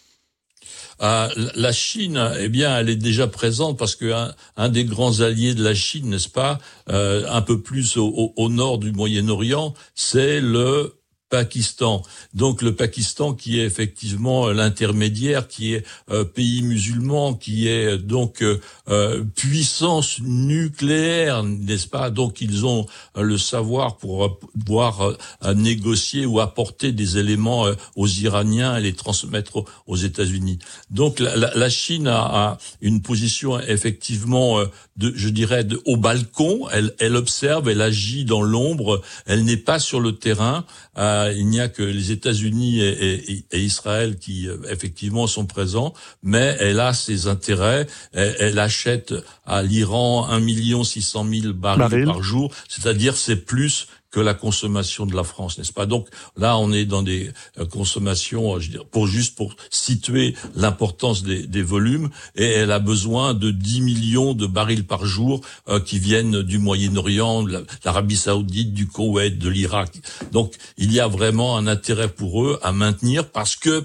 La Chine, eh bien, elle est déjà présente parce que un des grands alliés de la Chine, n'est-ce pas, un peu plus au nord du Moyen-Orient, c'est le Pakistan. Donc le Pakistan qui est effectivement l'intermédiaire, qui est pays musulman, qui est donc puissance nucléaire, n'est-ce pas? Donc ils ont le savoir pour pouvoir négocier ou apporter des éléments aux Iraniens et les transmettre aux États-Unis. Donc la Chine a une position effectivement au balcon. Elle observe, elle agit dans l'ombre. Elle n'est pas sur le terrain. Il n'y a que les États-Unis et Israël qui effectivement sont présents, mais elle a ses intérêts. Elle achète à l'Iran 1 600 000 barils par jour, c'est-à-dire c'est plus que la consommation de la France, n'est-ce pas? Donc là, on est dans des consommations, pour situer l'importance des volumes, et elle a besoin de 10 millions de barils par jour qui viennent du Moyen-Orient, de l'Arabie Saoudite, du Koweït, de l'Irak. Donc il y a vraiment un intérêt pour eux à maintenir parce que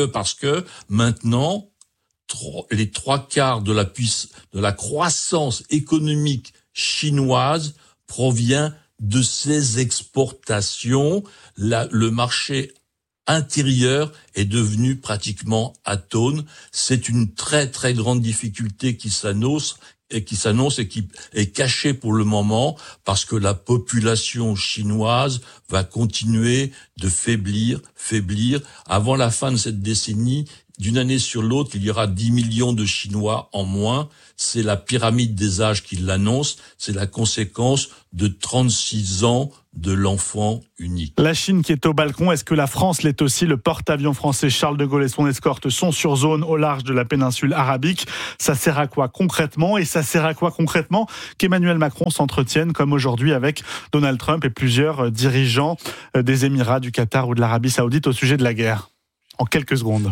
maintenant les 3/4 de la croissance économique chinoise provient de ces exportations. Le marché intérieur est devenu pratiquement atone. C'est une très très grande difficulté qui s'annonce et qui est cachée pour le moment parce que la population chinoise va continuer de faiblir. Avant la fin de cette décennie, d'une année sur l'autre, il y aura 10 millions de Chinois en moins. C'est la pyramide des âges qui l'annonce. C'est la conséquence de 36 ans de l'enfant unique. La Chine qui est au balcon, est-ce que la France l'est aussi? Le porte-avions français Charles de Gaulle et son escorte sont sur zone au large de la péninsule arabique. Ça sert à quoi concrètement? Et ça sert à quoi concrètement qu'Emmanuel Macron s'entretienne comme aujourd'hui avec Donald Trump et plusieurs dirigeants des Émirats, du Qatar ou de l'Arabie Saoudite au sujet de la guerre? En quelques secondes.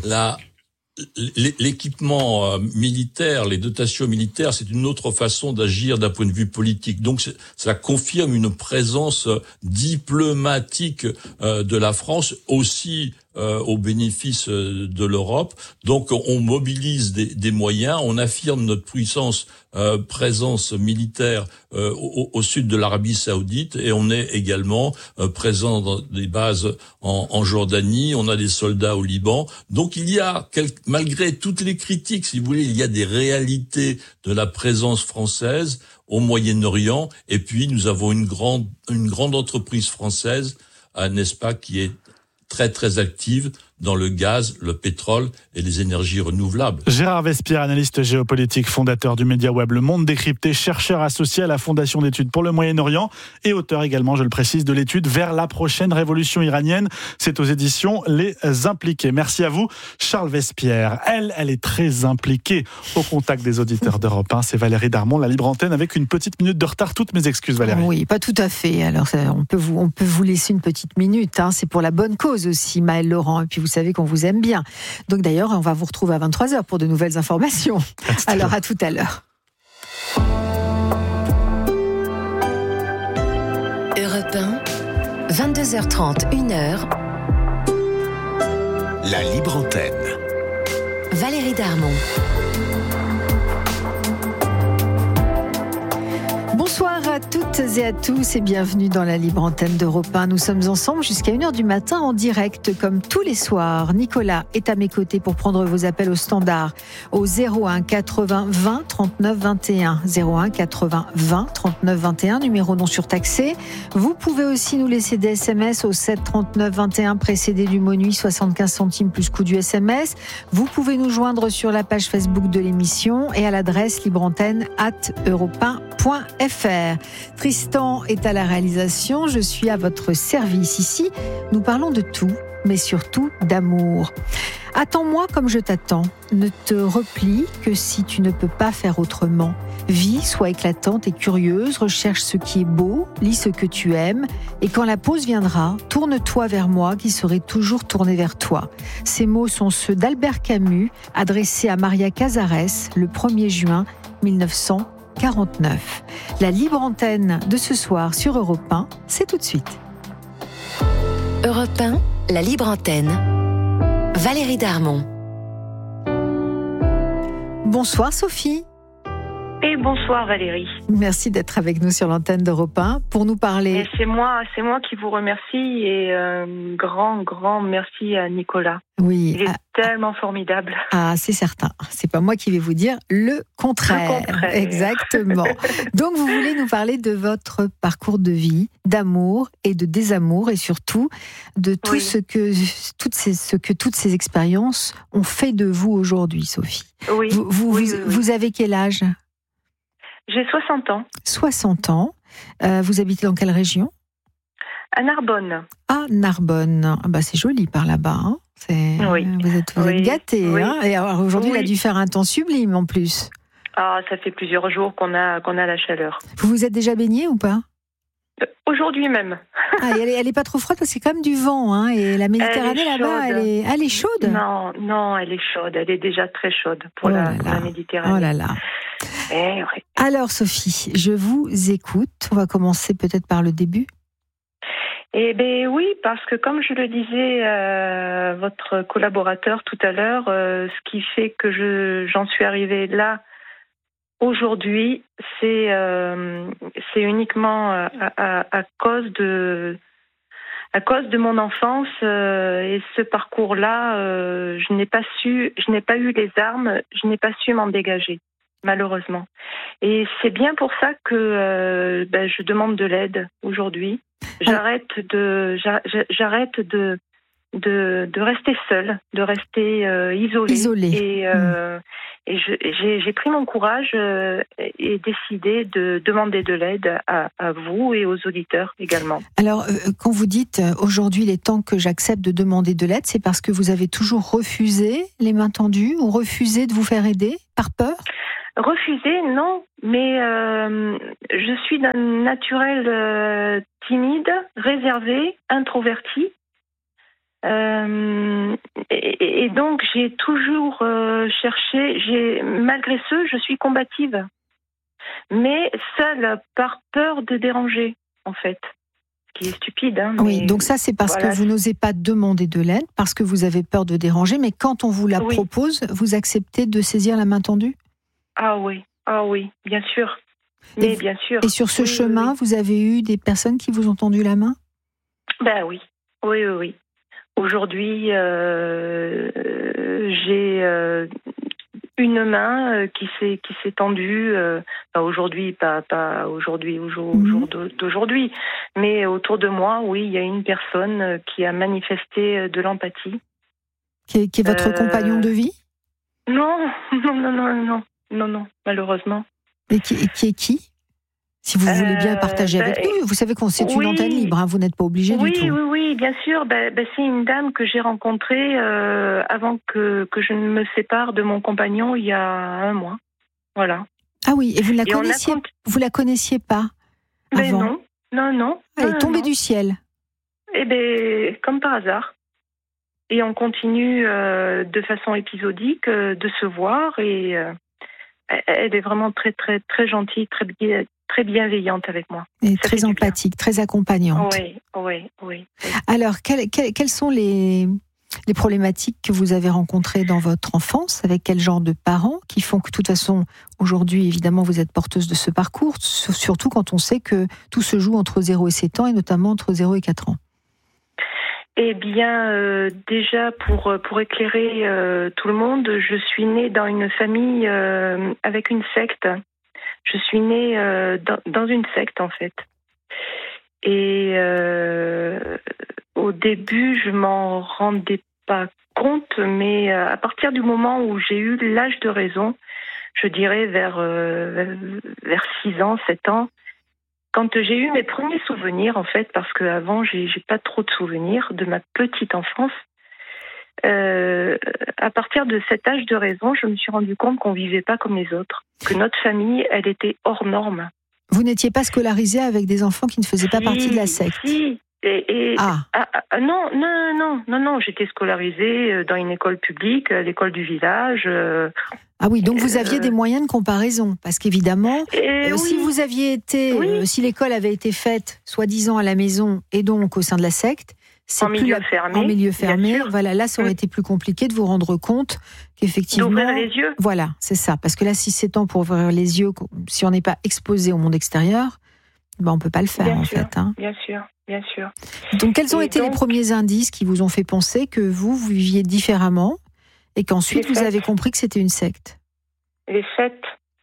L'équipement militaire, les dotations militaires, c'est une autre façon d'agir d'un point de vue politique. Donc ça confirme une présence diplomatique de la France aussi au bénéfice de l'Europe. Donc on mobilise des moyens, on affirme notre présence militaire au sud de l'Arabie Saoudite, et on est également présent dans des bases en Jordanie, on a des soldats au Liban. Donc il y a, malgré toutes les critiques, si vous voulez, il y a des réalités de la présence française au Moyen-Orient, et puis nous avons une grande entreprise française, n'est-ce pas, qui est très très active dans le gaz, le pétrole et les énergies renouvelables. Gérard Vespierre, analyste géopolitique, fondateur du média web Le Monde Décrypté, chercheur associé à la Fondation d'études pour le Moyen-Orient et auteur également, je le précise, de l'étude Vers la prochaine révolution iranienne. C'est aux éditions Les Impliqués. Merci à vous, Charles Vespierre. Elle est très impliquée au contact des auditeurs d'Europe 1. C'est Valérie Darmon, la libre antenne, avec une petite minute de retard. Toutes mes excuses, Valérie. Oui, pas tout à fait. Alors, on peut vous laisser une petite minute. C'est pour la bonne cause aussi, Maëlle Laurent. Et puis, vous savez qu'on vous aime bien. Donc d'ailleurs, on va vous retrouver à 23h pour de nouvelles informations. Alors à tout à l'heure. Europe 1, 22h30, 1h. La libre antenne. Valérie Darmon. Bonsoir à toutes et à tous et bienvenue dans la libre antenne d'Europe 1. Nous sommes ensemble jusqu'à 1h du matin en direct comme tous les soirs. Nicolas est à mes côtés pour prendre vos appels au standard au 01 80 20 39 21. 01 80 20 39 21, numéro non surtaxé. Vous pouvez aussi nous laisser des SMS au 7 39 21 précédé du mot nuit 75 centimes plus coût du SMS. Vous pouvez nous joindre sur la page Facebook de l'émission et à l'adresse libreantenne@europe1.fr. Tristan est à la réalisation, je suis à votre service ici. Nous parlons de tout, mais surtout d'amour. Attends-moi comme je t'attends. Ne te replie que si tu ne peux pas faire autrement. Vis, sois éclatante et curieuse, recherche ce qui est beau, lis ce que tu aimes, et quand la pause viendra, tourne-toi vers moi qui serai toujours tourné vers toi. Ces mots sont ceux d'Albert Camus, adressés à Maria Casares le 1er juin 1949. La libre antenne de ce soir sur Europe 1, c'est tout de suite. Europe 1, la libre antenne. Valérie Darmon. Bonsoir Sophie. Et bonsoir Valérie. Merci d'être avec nous sur l'antenne d'Europe 1 pour nous parler. Et c'est moi qui vous remercie et grand merci à Nicolas. Oui. Il est tellement formidable. Ah, c'est certain. C'est pas moi qui vais vous dire le contraire. Exactement. Donc vous voulez nous parler de votre parcours de vie, d'amour et de désamour et surtout de tout ce que toutes ces expériences ont fait de vous aujourd'hui, Sophie. Oui. Vous avez quel âge ? J'ai 60 ans. 60 ans. Vous habitez dans quelle région ? À Narbonne. Ah, Narbonne. Ah bah, c'est joli par là-bas. Hein. Oui. Vous êtes gâtés. Oui. Hein. Et alors, aujourd'hui, il a dû faire un temps sublime en plus. Ah, ça fait plusieurs jours qu'on a la chaleur. Vous vous êtes déjà baigné ou pas ? Aujourd'hui même. Ah, elle est pas trop froide parce que c'est quand même du vent. Hein, et la Méditerranée là-bas, elle est chaude. Non, elle est chaude. Elle est déjà très chaude pour la Méditerranée. Oh là là. Oui. Alors Sophie, je vous écoute. On va commencer peut-être par le début. Eh bien oui, parce que comme je le disais à votre collaborateur tout à l'heure, ce qui fait que j'en suis arrivée là aujourd'hui, c'est uniquement à cause de mon enfance et ce parcours-là, je n'ai pas eu les armes, je n'ai pas su m'en dégager. Malheureusement. Et c'est bien pour ça que je demande de l'aide aujourd'hui. J'arrête de rester seule, de rester isolée. Et j'ai pris mon courage et décidé de demander de l'aide à vous et aux auditeurs également. Alors, quand vous dites aujourd'hui il est temps que j'accepte de demander de l'aide, c'est parce que vous avez toujours refusé les mains tendues ou refusé de vous faire aider par peur ? Refuser, non, mais je suis d'un naturel timide, réservé, introverti. Et donc, j'ai toujours cherché, malgré ce, je suis combative. Mais seule par peur de déranger, en fait. Ce qui est stupide. Hein, oui, donc ça, c'est parce que vous n'osez pas demander de l'aide, parce que vous avez peur de déranger, mais quand on vous la propose, vous acceptez de saisir la main tendue ? Ah oui, bien sûr. Mais bien sûr. Et sur ce chemin, vous avez eu des personnes qui vous ont tendu la main ? Ben oui. Aujourd'hui, j'ai une main qui s'est tendue. Aujourd'hui, pas aujourd'hui au jour d'aujourd'hui, mais autour de moi, oui, il y a une personne qui a manifesté de l'empathie. Qui est votre compagnon de vie ? Non, malheureusement. Et qui est qui ? Si vous voulez bien partager avec nous, vous savez qu'on c'est une antenne libre, hein, vous n'êtes pas obligé du tout. Oui, bien sûr. C'est une dame que j'ai rencontrée avant que je ne me sépare de mon compagnon il y a 1 mois. Voilà. Ah oui, et vous la connaissiez pas avant ? Non. Elle est tombée du ciel. Eh bien, comme par hasard. Et on continue de façon épisodique de se voir et elle est vraiment très, très, très gentille, très bienveillante avec moi. Et très empathique, très accompagnante. Oui. Alors, quelles sont les problématiques que vous avez rencontrées dans votre enfance ? Avec quel genre de parents qui font que, de toute façon, aujourd'hui, évidemment, vous êtes porteuse de ce parcours, surtout quand on sait que tout se joue entre 0 et 7 ans, et notamment entre 0 et 4 ans. Eh bien, déjà, pour éclairer tout le monde, je suis née dans une famille avec une secte. Je suis née dans une secte, en fait. Et au début, je m'en rendais pas compte, mais à partir du moment où j'ai eu l'âge de raison, je dirais vers 6 ans, 7 ans, quand j'ai eu mes premiers souvenirs, en fait, parce qu'avant, j'ai pas trop de souvenirs de ma petite enfance, à partir de cet âge de raison, je me suis rendu compte qu'on vivait pas comme les autres, que notre famille, elle était hors norme. Vous n'étiez pas scolarisée avec des enfants qui ne faisaient pas partie de la secte ? Si. Non, j'étais scolarisée dans une école publique, l'école du village. Ah oui, donc vous aviez des moyens de comparaison, parce qu'évidemment, si vous aviez été, si l'école avait été faite, soi-disant à la maison, et donc au sein de la secte, en milieu fermé, voilà, là ça aurait été plus compliqué de vous rendre compte qu'effectivement, d'ouvrir les yeux. Voilà, c'est ça, parce que là, si c'est temps pour ouvrir les yeux, si on n'est pas exposé au monde extérieur, on peut pas le faire fait. Hein. Bien sûr. Donc, quels ont été les premiers indices qui vous ont fait penser que vous viviez différemment et qu'ensuite vous avez compris que c'était une secte ? Les fêtes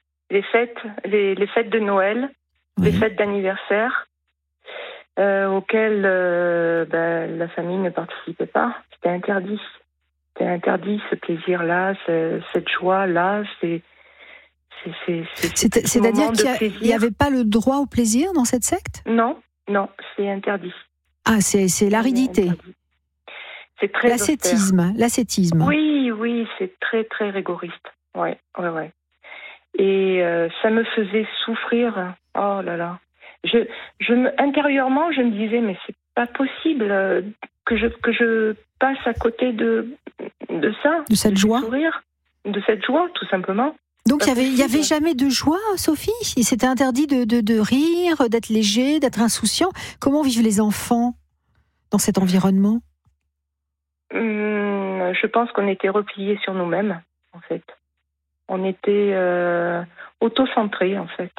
de Noël, les fêtes d'anniversaire, auxquelles la famille ne participait pas. C'était interdit. C'était interdit, ce plaisir-là, cette joie-là. C'est-à-dire qu'il n'y avait pas le droit au plaisir dans cette secte ? Non, c'est interdit. Ah, c'est l'aridité. C'est très l'ascétisme. Oui, c'est très très rigoriste. Ouais. Et ça me faisait souffrir. Oh là là. Intérieurement, je me disais, mais c'est pas possible que je passe à côté de ça. De cette joie. Sourire, de cette joie, tout simplement. Donc il y avait jamais de joie, Sophie ? Il s'était interdit de rire, d'être léger, d'être insouciant. Comment vivent les enfants dans cet environnement ? Je pense qu'on était repliés sur nous-mêmes, en fait. On était auto-centrés, en fait.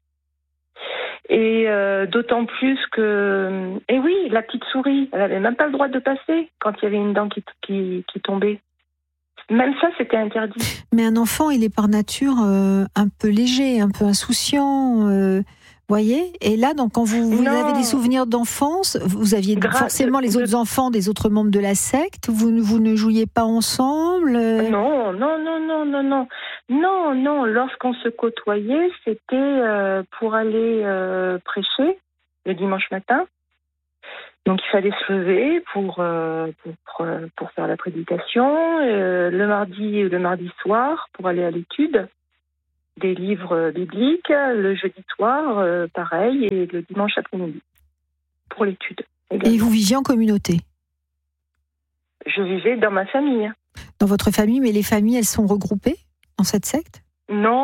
Et d'autant plus que... Et oui, la petite souris, elle n'avait même pas le droit de passer quand il y avait une dent qui tombait. Même ça, c'était interdit. Mais un enfant, il est par nature un peu léger, un peu insouciant, voyez. Et là, donc, quand vous avez des souvenirs d'enfance, vous aviez forcément les autres enfants des autres membres de la secte. Vous ne jouiez pas ensemble. Non. Lorsqu'on se côtoyait, c'était pour aller prêcher le dimanche matin. Donc il fallait se lever pour faire la prédication, le mardi soir pour aller à l'étude des livres bibliques, le jeudi soir pareil, et le dimanche après-midi pour l'étude également. Et vous viviez en communauté ? Je vivais dans ma famille. Dans votre famille, mais les familles, elles sont regroupées dans cette secte ? Non.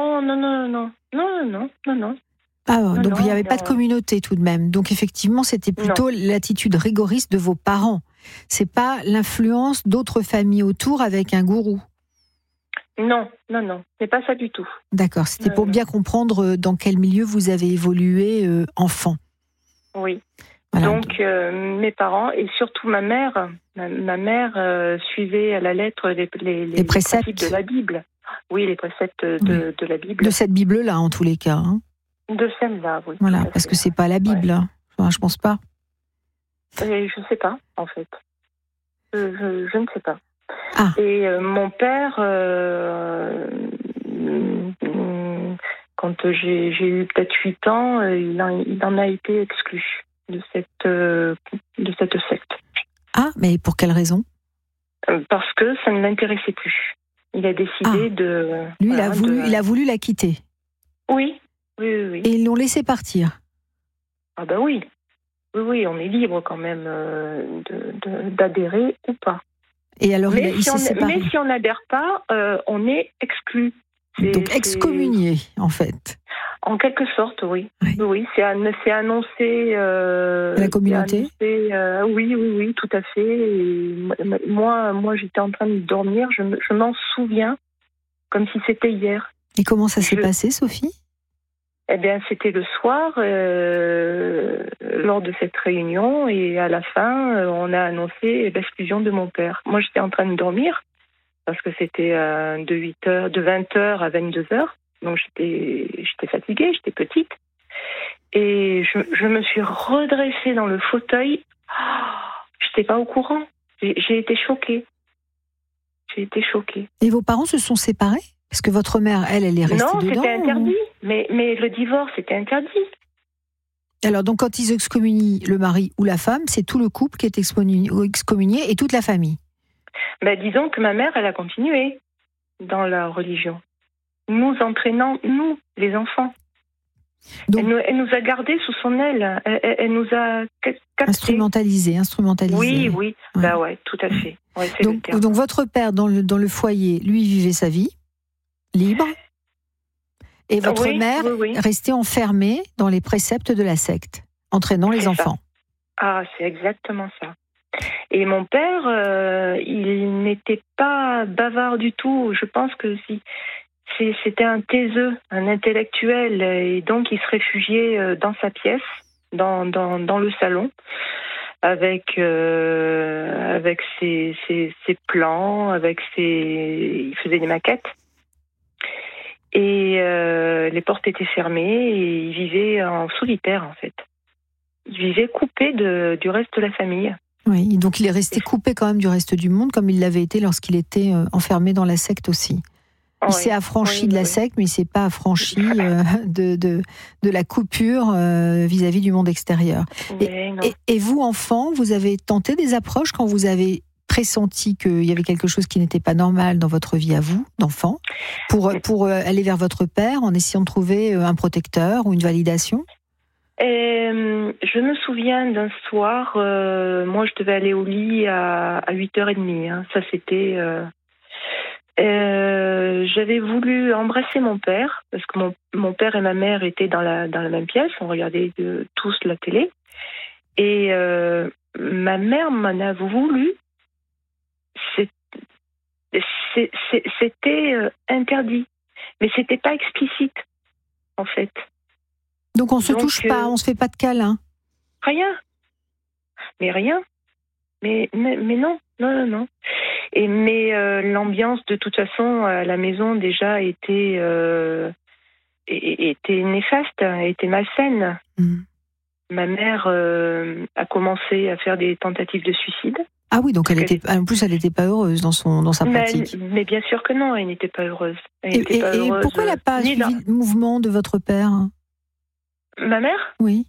Donc il n'y avait pas de communauté tout de même. Donc effectivement, c'était plutôt l'attitude rigoriste de vos parents. C'est pas l'influence d'autres familles autour avec un gourou. Non, c'est pas ça du tout. D'accord, c'était pour bien comprendre dans quel milieu vous avez évolué enfant. Oui. Voilà. Donc mes parents et surtout ma mère suivait à la lettre les préceptes de la Bible. Oui, les préceptes de la Bible. De cette Bible-là, en tous les cas. Hein. De celle-là, oui. Voilà, parce que c'est pas la Bible. Ouais. Enfin, je pense pas. Je sais pas, en fait. Je ne sais pas. Ah. Et mon père, quand j'ai eu peut-être 8 ans, il en a été exclu de cette secte. Ah, mais pour quelle raison ? Parce que ça ne l'intéressait plus. Il a décidé de... Lui, il a voulu la quitter. Oui. Et ils l'ont laissé partir. Ah bah oui. Oui, on est libre quand même d'adhérer ou pas. Et alors il s'est séparé. Mais si on n'adhère pas, on est exclu. Donc excommunié, en fait. En quelque sorte, oui. Oui, c'est annoncé... la communauté. Oui, tout à fait. Et moi, j'étais en train de dormir, je m'en souviens comme si c'était hier. Et comment ça s'est passé, Sophie ? Eh bien, c'était le soir, lors de cette réunion, et à la fin, on a annoncé l'exclusion de mon père. Moi, j'étais en train de dormir, parce que c'était de 20h à 22h, donc j'étais fatiguée, j'étais petite, et je me suis redressée dans le fauteuil. J'étais pas au courant, j'ai été choquée. Et vos parents se sont séparés ? Parce que votre mère, elle est restée dedans ? Non, c'était interdit. Mais le divorce, c'était interdit. Alors, donc, quand ils excommunient le mari ou la femme, c'est tout le couple qui est excommunié et toute la famille ? Disons que ma mère, elle a continué dans la religion. Nous entraînant, nous, les enfants. Donc, elle nous a gardés sous son aile. Elle nous a captés. Instrumentalisés. Oui. Ouais. Tout à fait. Ouais, donc, votre père, dans le foyer, lui, vivait sa vie libre, et votre mère restait enfermée dans les préceptes de la secte, entraînant les enfants. Ah, c'est exactement ça. Et mon père, il n'était pas bavard du tout. Je pense que c'était un taiseux, un intellectuel, et donc il se réfugiait dans sa pièce, dans le salon, avec ses plans, il faisait des maquettes. Et les portes étaient fermées et il vivait en solitaire, en fait. Il vivait coupé du reste de la famille. Oui, donc il est resté coupé quand même du reste du monde, comme il l'avait été lorsqu'il était enfermé dans la secte aussi. Il s'est affranchi de la secte, mais il ne s'est pas affranchi de la coupure vis-à-vis du monde extérieur. Et vous, enfant, vous avez tenté des approches quand vous avez pressenti qu'il y avait quelque chose qui n'était pas normal dans votre vie à vous, d'enfant, pour aller vers votre père en essayant de trouver un protecteur ou une validation? Je me souviens d'un soir, moi je devais aller au lit à 8h30, hein. Ça c'était... j'avais voulu embrasser mon père, parce que mon père et ma mère étaient dans la même pièce, on regardait tous la télé, et ma mère m'en a voulu. C'était interdit, mais c'était pas explicite, en fait. Donc on se touche pas, on se fait pas de câlin. Rien. Mais rien. Mais non. Mais l'ambiance, de toute façon, à la maison déjà était néfaste, était malsaine. Ma mère a commencé à faire des tentatives de suicide. Ah oui, donc en plus elle n'était pas heureuse dans sa pratique. Mais bien sûr que non, elle n'était pas heureuse. Et pourquoi elle n'a pas suivi le mouvement de votre père? Ma mère? Oui.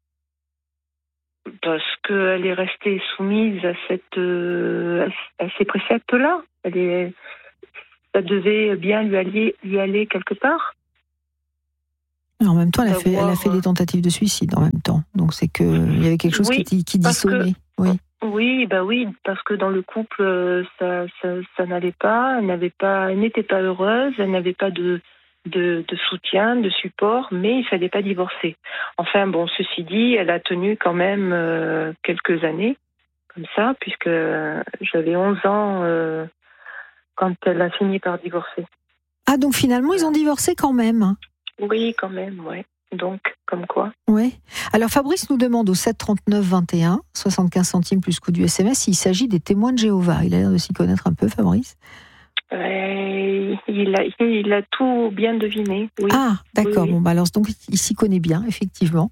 Parce qu'elle est restée soumise à ces préceptes-là. Ça devait bien lui aller quelque part. En même temps, elle a fait des tentatives de suicide en même temps. Donc c'est qu'il y avait quelque chose qui dissonnait. Oui, parce que dans le couple, ça n'allait pas. Elle n'était pas heureuse, elle n'avait pas de soutien, de support, mais il fallait pas divorcer. Enfin bon, ceci dit, elle a tenu quand même quelques années comme ça, puisque j'avais 11 ans quand elle a fini par divorcer. Ah, donc finalement ils ont divorcé quand même? Oui, quand même, ouais. Donc, comme quoi. Oui. Alors Fabrice nous demande au 7 39 21, 75 centimes plus coût du SMS, s'il s'agit des témoins de Jéhovah. Il a l'air de s'y connaître un peu, Fabrice. Il a tout bien deviné. Oui. Ah, d'accord. Oui. Bon, alors donc il s'y connaît bien, effectivement.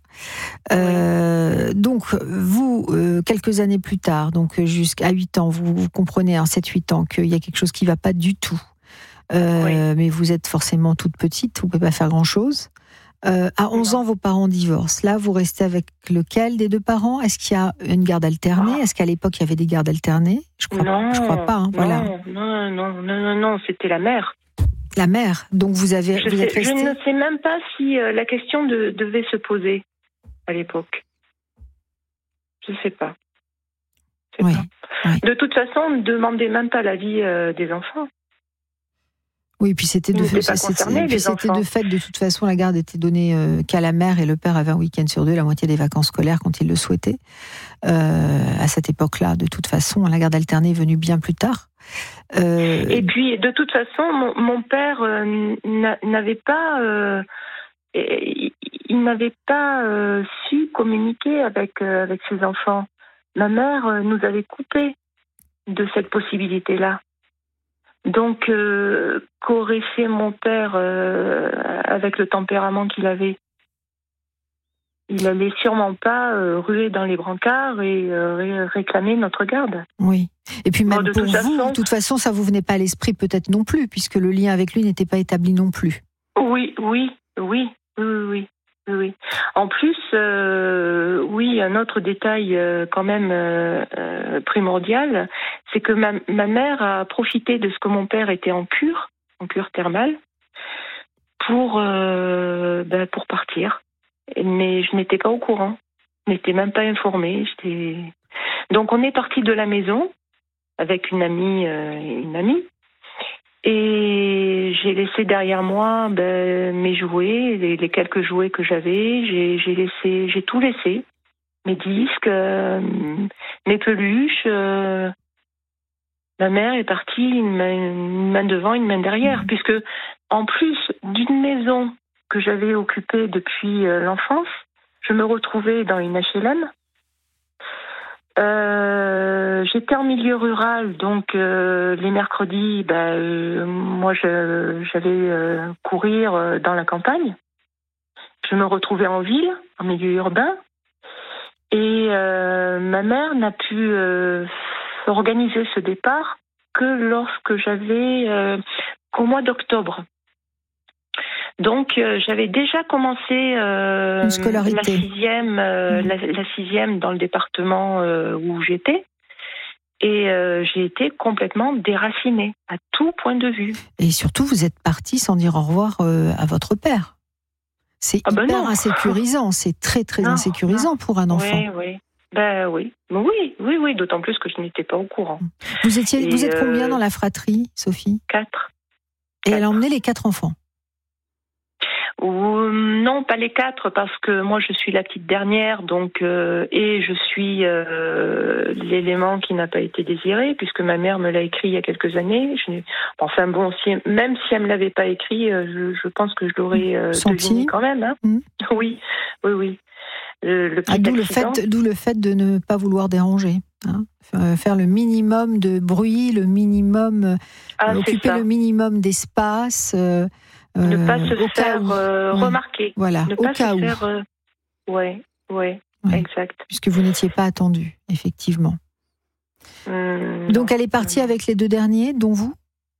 Donc vous, quelques années plus tard, donc jusqu'à 8 ans, vous comprenez, 7-8 ans, qu'il y a quelque chose qui ne va pas du tout. Mais vous êtes forcément toute petite, vous ne pouvez pas faire grand-chose. À 11 ans, vos parents divorcent. Là, vous restez avec lequel des deux parents? Est-ce qu'il y a une garde alternée? Est-ce qu'à l'époque, il y avait des gardes alternées? Je crois pas. Hein, voilà. Non, c'était la mère. La mère. Donc vous êtes resté... Je ne sais même pas si la question devait se poser à l'époque. Je ne sais pas. Oui. De toute façon, on ne demandait même pas l'avis des enfants. Oui, puis c'était de fait, de toute façon, la garde était donnée qu'à la mère et le père avait un week-end sur 2, la moitié des vacances scolaires quand il le souhaitait. À cette époque-là, de toute façon, la garde alternée est venue bien plus tard. Et puis, de toute façon, mon père n'avait pas su communiquer avec ses enfants. Ma mère nous avait coupé de cette possibilité-là. Donc, qu'aurait fait mon père avec le tempérament qu'il avait? Il allait sûrement pas ruer dans les brancards et réclamer notre garde. Oui. Et puis même pour vous, de toute façon, ça vous venait pas à l'esprit peut-être non plus, puisque le lien avec lui n'était pas établi non plus. Oui. En plus, un autre détail quand même primordial, c'est que ma mère a profité de ce que mon père était en cure thermale, pour partir. Mais je n'étais pas au courant, je n'étais même pas informée. Donc on est parti de la maison avec une amie. Et j'ai laissé derrière moi mes jouets, les quelques jouets que j'avais. J'ai tout laissé, mes disques, mes peluches. Ma mère est partie une main devant, une main derrière, puisque en plus d'une maison que j'avais occupée depuis l'enfance, je me retrouvais dans une HLM. J'étais en milieu rural, donc les mercredis, moi j'allais courir dans la campagne. Je me retrouvais en ville, en milieu urbain, et ma mère n'a pu organiser ce départ que lorsque j'avais qu'au mois d'octobre. Donc, j'avais déjà commencé une scolarité. la sixième dans le département où j'étais. Et j'ai été complètement déracinée, à tout point de vue. Et surtout, vous êtes partie sans dire au revoir à votre père. C'est hyper insécurisant, c'est très très insécurisant pour un enfant. Oui. Oui, d'autant plus que je n'étais pas au courant. Vous êtes combien dans la fratrie, Sophie ? 4. Et elle a emmené les 4 enfants ? Non, pas les 4, parce que moi je suis la petite dernière, donc et je suis l'élément qui n'a pas été désiré, puisque ma mère me l'a écrit il y a quelques années. Même si elle me l'avait pas écrit, je pense que je l'aurais deviné quand même. Hein. Oui. D'où le fait de ne pas vouloir déranger. Hein. Faire le minimum de bruit, le minimum, occuper le minimum d'espace. Ne pas se faire remarquer. Voilà, ne au pas cas se où. faire. Oui, exact. Puisque vous n'étiez pas attendu, effectivement. Donc elle est partie avec les 2 derniers, dont vous ?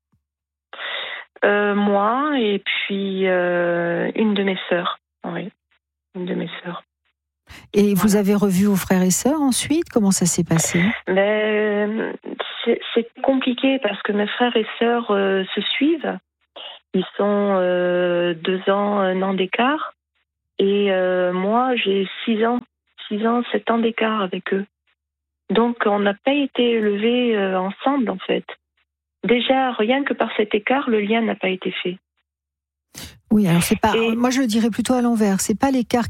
Moi et puis une de mes sœurs. Oui, une de mes sœurs. Et vous avez revu vos frères et sœurs ensuite ? Comment ça s'est passé ? C'est compliqué parce que mes frères et sœurs se suivent. Ils sont 2 ans, 1 an d'écart. Et moi, j'ai 6 ans, 7 ans d'écart avec eux. Donc, on n'a pas été élevés ensemble, en fait. Déjà, rien que par cet écart, le lien n'a pas été fait. Oui, alors c'est pas. Moi, je le dirais plutôt à l'envers. C'est pas l'écart